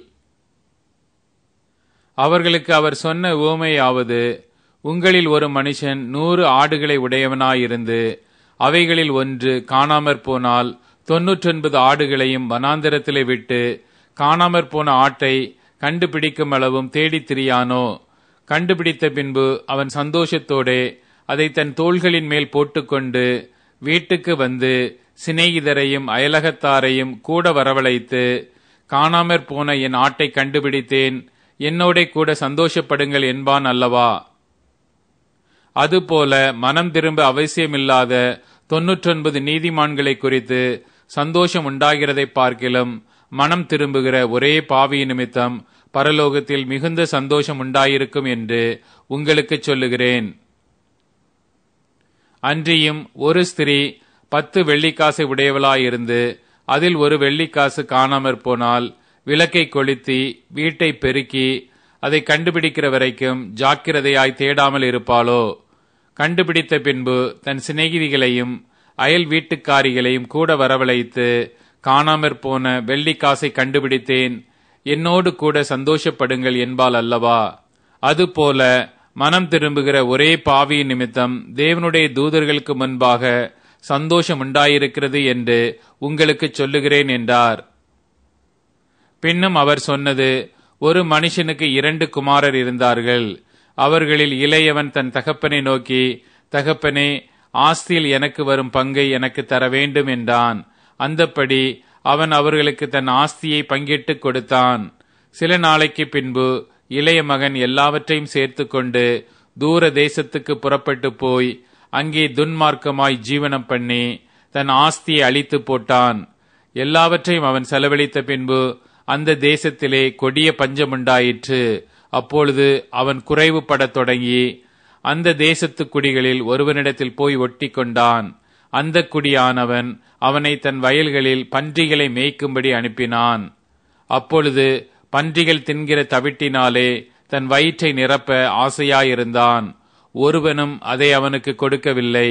அவர்களுக்கு அவர் சொன்ன உவமையாவது, உங்களில் ஒரு மனுஷன் நூறு ஆடுகளை உடையவனாயிருந்து அவைகளில் ஒன்று காணாமற் போனால் தொன்னூற்றொன்பது ஆடுகளையும் வனாந்தரத்திலே விட்டு காணாமற் போன ஆட்டை கண்டுபிடிக்கும் அளவும் தேடித் திரியானோ? கண்டுபிடித்த பின்பு அவன் சந்தோஷத்தோடே அதை தன் தோள்களின் மேல் போட்டுக்கொண்டு வீட்டுக்கு வந்து சிநேகிதரையும் அயலகத்தாரையும் கூட வரவழைத்து, காணாமற் போன என் ஆட்டை கண்டுபிடித்தேன், என்னோட கூட சந்தோஷப்படுங்கள் என்பான் அல்லவா? அதுபோல மனம் திரும்ப அவசியமில்லாத தொன்னூற்றொன்பது நீதிமான்களை குறித்து சந்தோஷம் உண்டாகிறதை பார்க்கிலும் மனம் திரும்புகிற ஒரே பாவி நிமித்தம் பரலோகத்தில் மிகுந்த சந்தோஷம் உண்டாயிருக்கும் என்று உங்களுக்கு சொல்லுகிறேன். அன்றியும் ஒரு ஸ்திரீ பத்து வெள்ளிக்காசை உடையவளாயிருந்து அதில் ஒரு வெள்ளிக்காசு காணாமற் போனால் விளக்கை கொளுத்தி வீட்டை பெருக்கி அதை கண்டுபிடிக்கிற வரைக்கும் ஜாக்கிரதையாய் தேடாமல் இருப்பாளோ? கண்டுபிடித்த பின்பு தன் சிநேகிதிகளையும் அயல் வீட்டுக்காரிகளையும் கூட வரவழைத்து, காணாமற் போன வெள்ளிக்காசை கண்டுபிடித்தேன், என்னோடு கூட சந்தோஷப்படுங்கள் என்பாள் அல்லவா? அதுபோல மனம் திரும்புகிற ஒரே பாவியின் நிமித்தம் தேவனுடைய தூதர்களுக்கு முன்பாக சந்தோஷம் உண்டாயிருக்கிறது என்று உங்களுக்கு சொல்லுகிறேன் என்றார். பின்னும் அவர் சொன்னது, ஒரு மனுஷனுக்கு இரண்டு குமாரர் இருந்தார்கள். அவர்களில் இளையவன் தன் தகப்பனை நோக்கி, தகப்பனே, ஆஸ்தியில் எனக்கு வரும் பங்கை எனக்கு தர வேண்டும் என்றான். அந்தப்படி அவன் அவர்களுக்கு தன் ஆஸ்தியை பங்கிட்டு கொடுத்தான். சில நாளைக்கு பின்பு இளைய மகன் எல்லாவற்றையும் சேர்த்து கொண்டு தூர தேசத்துக்கு புறப்பட்டு போய் அங்கே துன்மார்க்கமாய் ஜீவனம் பண்ணி தன் ஆஸ்தியை அழித்து போட்டான். எல்லாவற்றையும் அவன் செலவழித்த பின்பு அந்த தேசத்திலே கொடிய பஞ்சமுண்டாயிற்று. அப்பொழுது அவன் குறைவுபடத் தொடங்கி அந்த தேசத்து குடிகளில் ஒருவனிடத்தில் போய் ஒட்டி கொண்டான். அந்த குடியானவன் அவனை தன் வயல்களில் பன்றிகளை மேய்க்கும்படி அனுப்பினான். அப்பொழுது பன்றிகள் தின்கிற தவிட்டினாலே தன் வயிற்றை நிரப்ப ஆசையாயிருந்தான். ஒருவனும் அதை அவனுக்கு கொடுக்கவில்லை.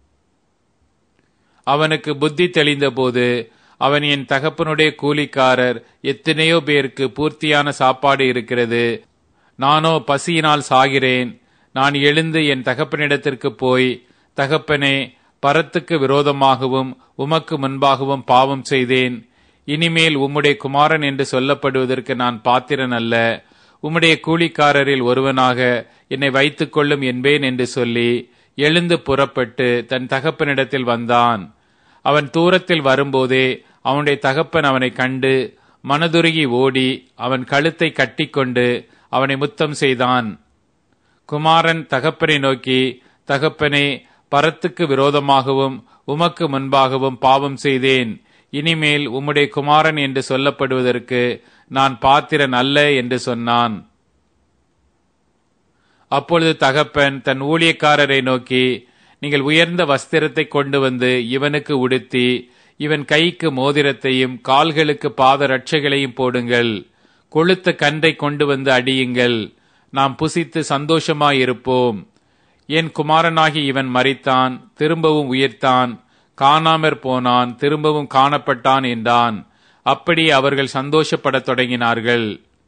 அவனுக்கு புத்தி தெளிந்தபோது அவன், என் தகப்பனுடைய கூலிக்காரர் எத்தனையோ பேருக்கு பூர்த்தியான சாப்பாடு இருக்கிறது, நானோ பசியினால் சாகிறேன். நான் எழுந்து என் தகப்பனிடத்திற்கு போய், தகப்பனே, பரத்துக்கு விரோதமாகவும் உமக்கு முன்பாகவும் பாவம் செய்தேன். இனிமேல் உம்முடைய குமாரன் என்று சொல்லப்படுவதற்கு நான் பாத்திரன் அல்ல. உம்முடைய கூலிக்காரரில் ஒருவனாக என்னை வைத்துக் கொள்ளும் என்பேன் என்று சொல்லி எழுந்து புறப்பட்டு தன் தகப்பனிடத்தில் வந்தான். அவன் தூரத்தில் வரும்போதே அவனுடைய தகப்பன் அவனை கண்டு மனதுருகி ஓடி அவன் கழுத்தை கட்டிக்கொண்டு அவனை முத்தம் செய்தான். குமாரன் தகப்பனை நோக்கி, தகப்பனே, பரத்துக்கு விரோதமாகவும் உமக்கு முன்பாகவும் பாவம் செய்தேன். இனிமேல் உம்முடைய குமாரன் என்று சொல்லப்படுவதற்கு நான் பாத்திரன் அல்ல என்று சொன்னான். அப்பொழுது தகப்பன் தன் ஊழியக்காரரை நோக்கி, நீங்கள் உயர்ந்த வஸ்திரத்தை கொண்டு வந்து இவனுக்கு உடுத்தி இவன் கைக்கு மோதிரத்தையும் கால்களுக்கு பாத ரட்சைகளையும் போடுங்கள். கொழுத்த கன்றை கொண்டு வந்து அடியுங்கள். நாம் புசித்து சந்தோஷமாயிருப்போம். என் குமாரனாகி இவன் மரித்தான், திரும்பவும் உயிர்த்தான், காணாமற் போனான், திரும்பவும் காணப்பட்டான் என்றான். அப்படி அவர்கள் சந்தோஷப்படத் தொடங்கினார்கள்.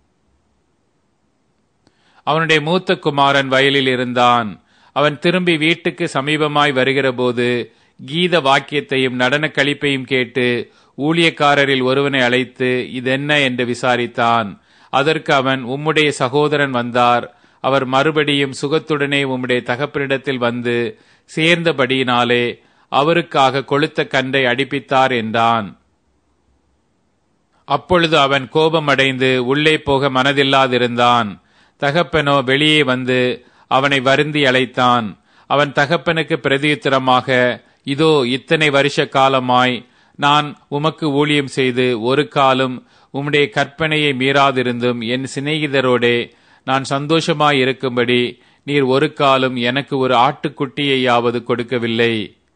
அவனுடைய மூத்த குமாரன் வயலில் இருந்தான். அவன் திரும்பி வீட்டுக்கு சமீபமாய் வருகிற போது கீத வாக்கியத்தையும் நடன களிப்பையும் கேட்டு ஊழியக்காரரில் ஒருவனை அழைத்து இதென்ன என்று விசாரித்தான். அதற்கு அவன், உம்முடைய சகோதரன் வந்தார். அவர் மறுபடியும் சுகத்துடனே உம்முடைய தகப்பனிடத்தில் வந்து சேர்ந்தபடியினாலே அவருக்காக கொழுத்த கன்றை அடிப்பித்தார் என்றான். அப்பொழுது அவன் கோபமடைந்து உள்ளே போக மனதில்லாதிருந்தான். தகப்பனோ வெளியே வந்து அவனை வருந்தி அழைத்தான். அவன் தகப்பனுக்கு பிரதியுத்தரமாக, இதோ இத்தனை வருஷ காலமாய் நான் உமக்கு ஊழியம் செய்து ஒரு காலம் உம்முடைய கற்பனையை மீறாதிருந்தும் என் சிநேகிதரோடே நான் சந்தோஷமாயிருக்கும்படி நீர் ஒரு காலம் எனக்கு ஒரு ஆட்டுக்குட்டியையாவது கொடுக்கவில்லை.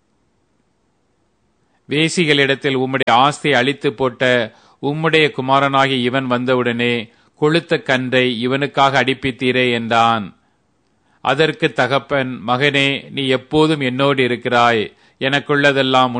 வேசிகளிடத்தில் உம்முடைய ஆஸ்தி அழித்து போட்ட உம்முடைய குமாரனாகிய இவன் வந்தவுடனே கொழுத்த கன்றை இவனுக்காக அடிப்பித்தீரே என்றான். அதற்கு தகப்பன், மகனே, நீ எப்போதும் என்னோடு இருக்கிறாய், எனக்குள்ளதெல்லாம்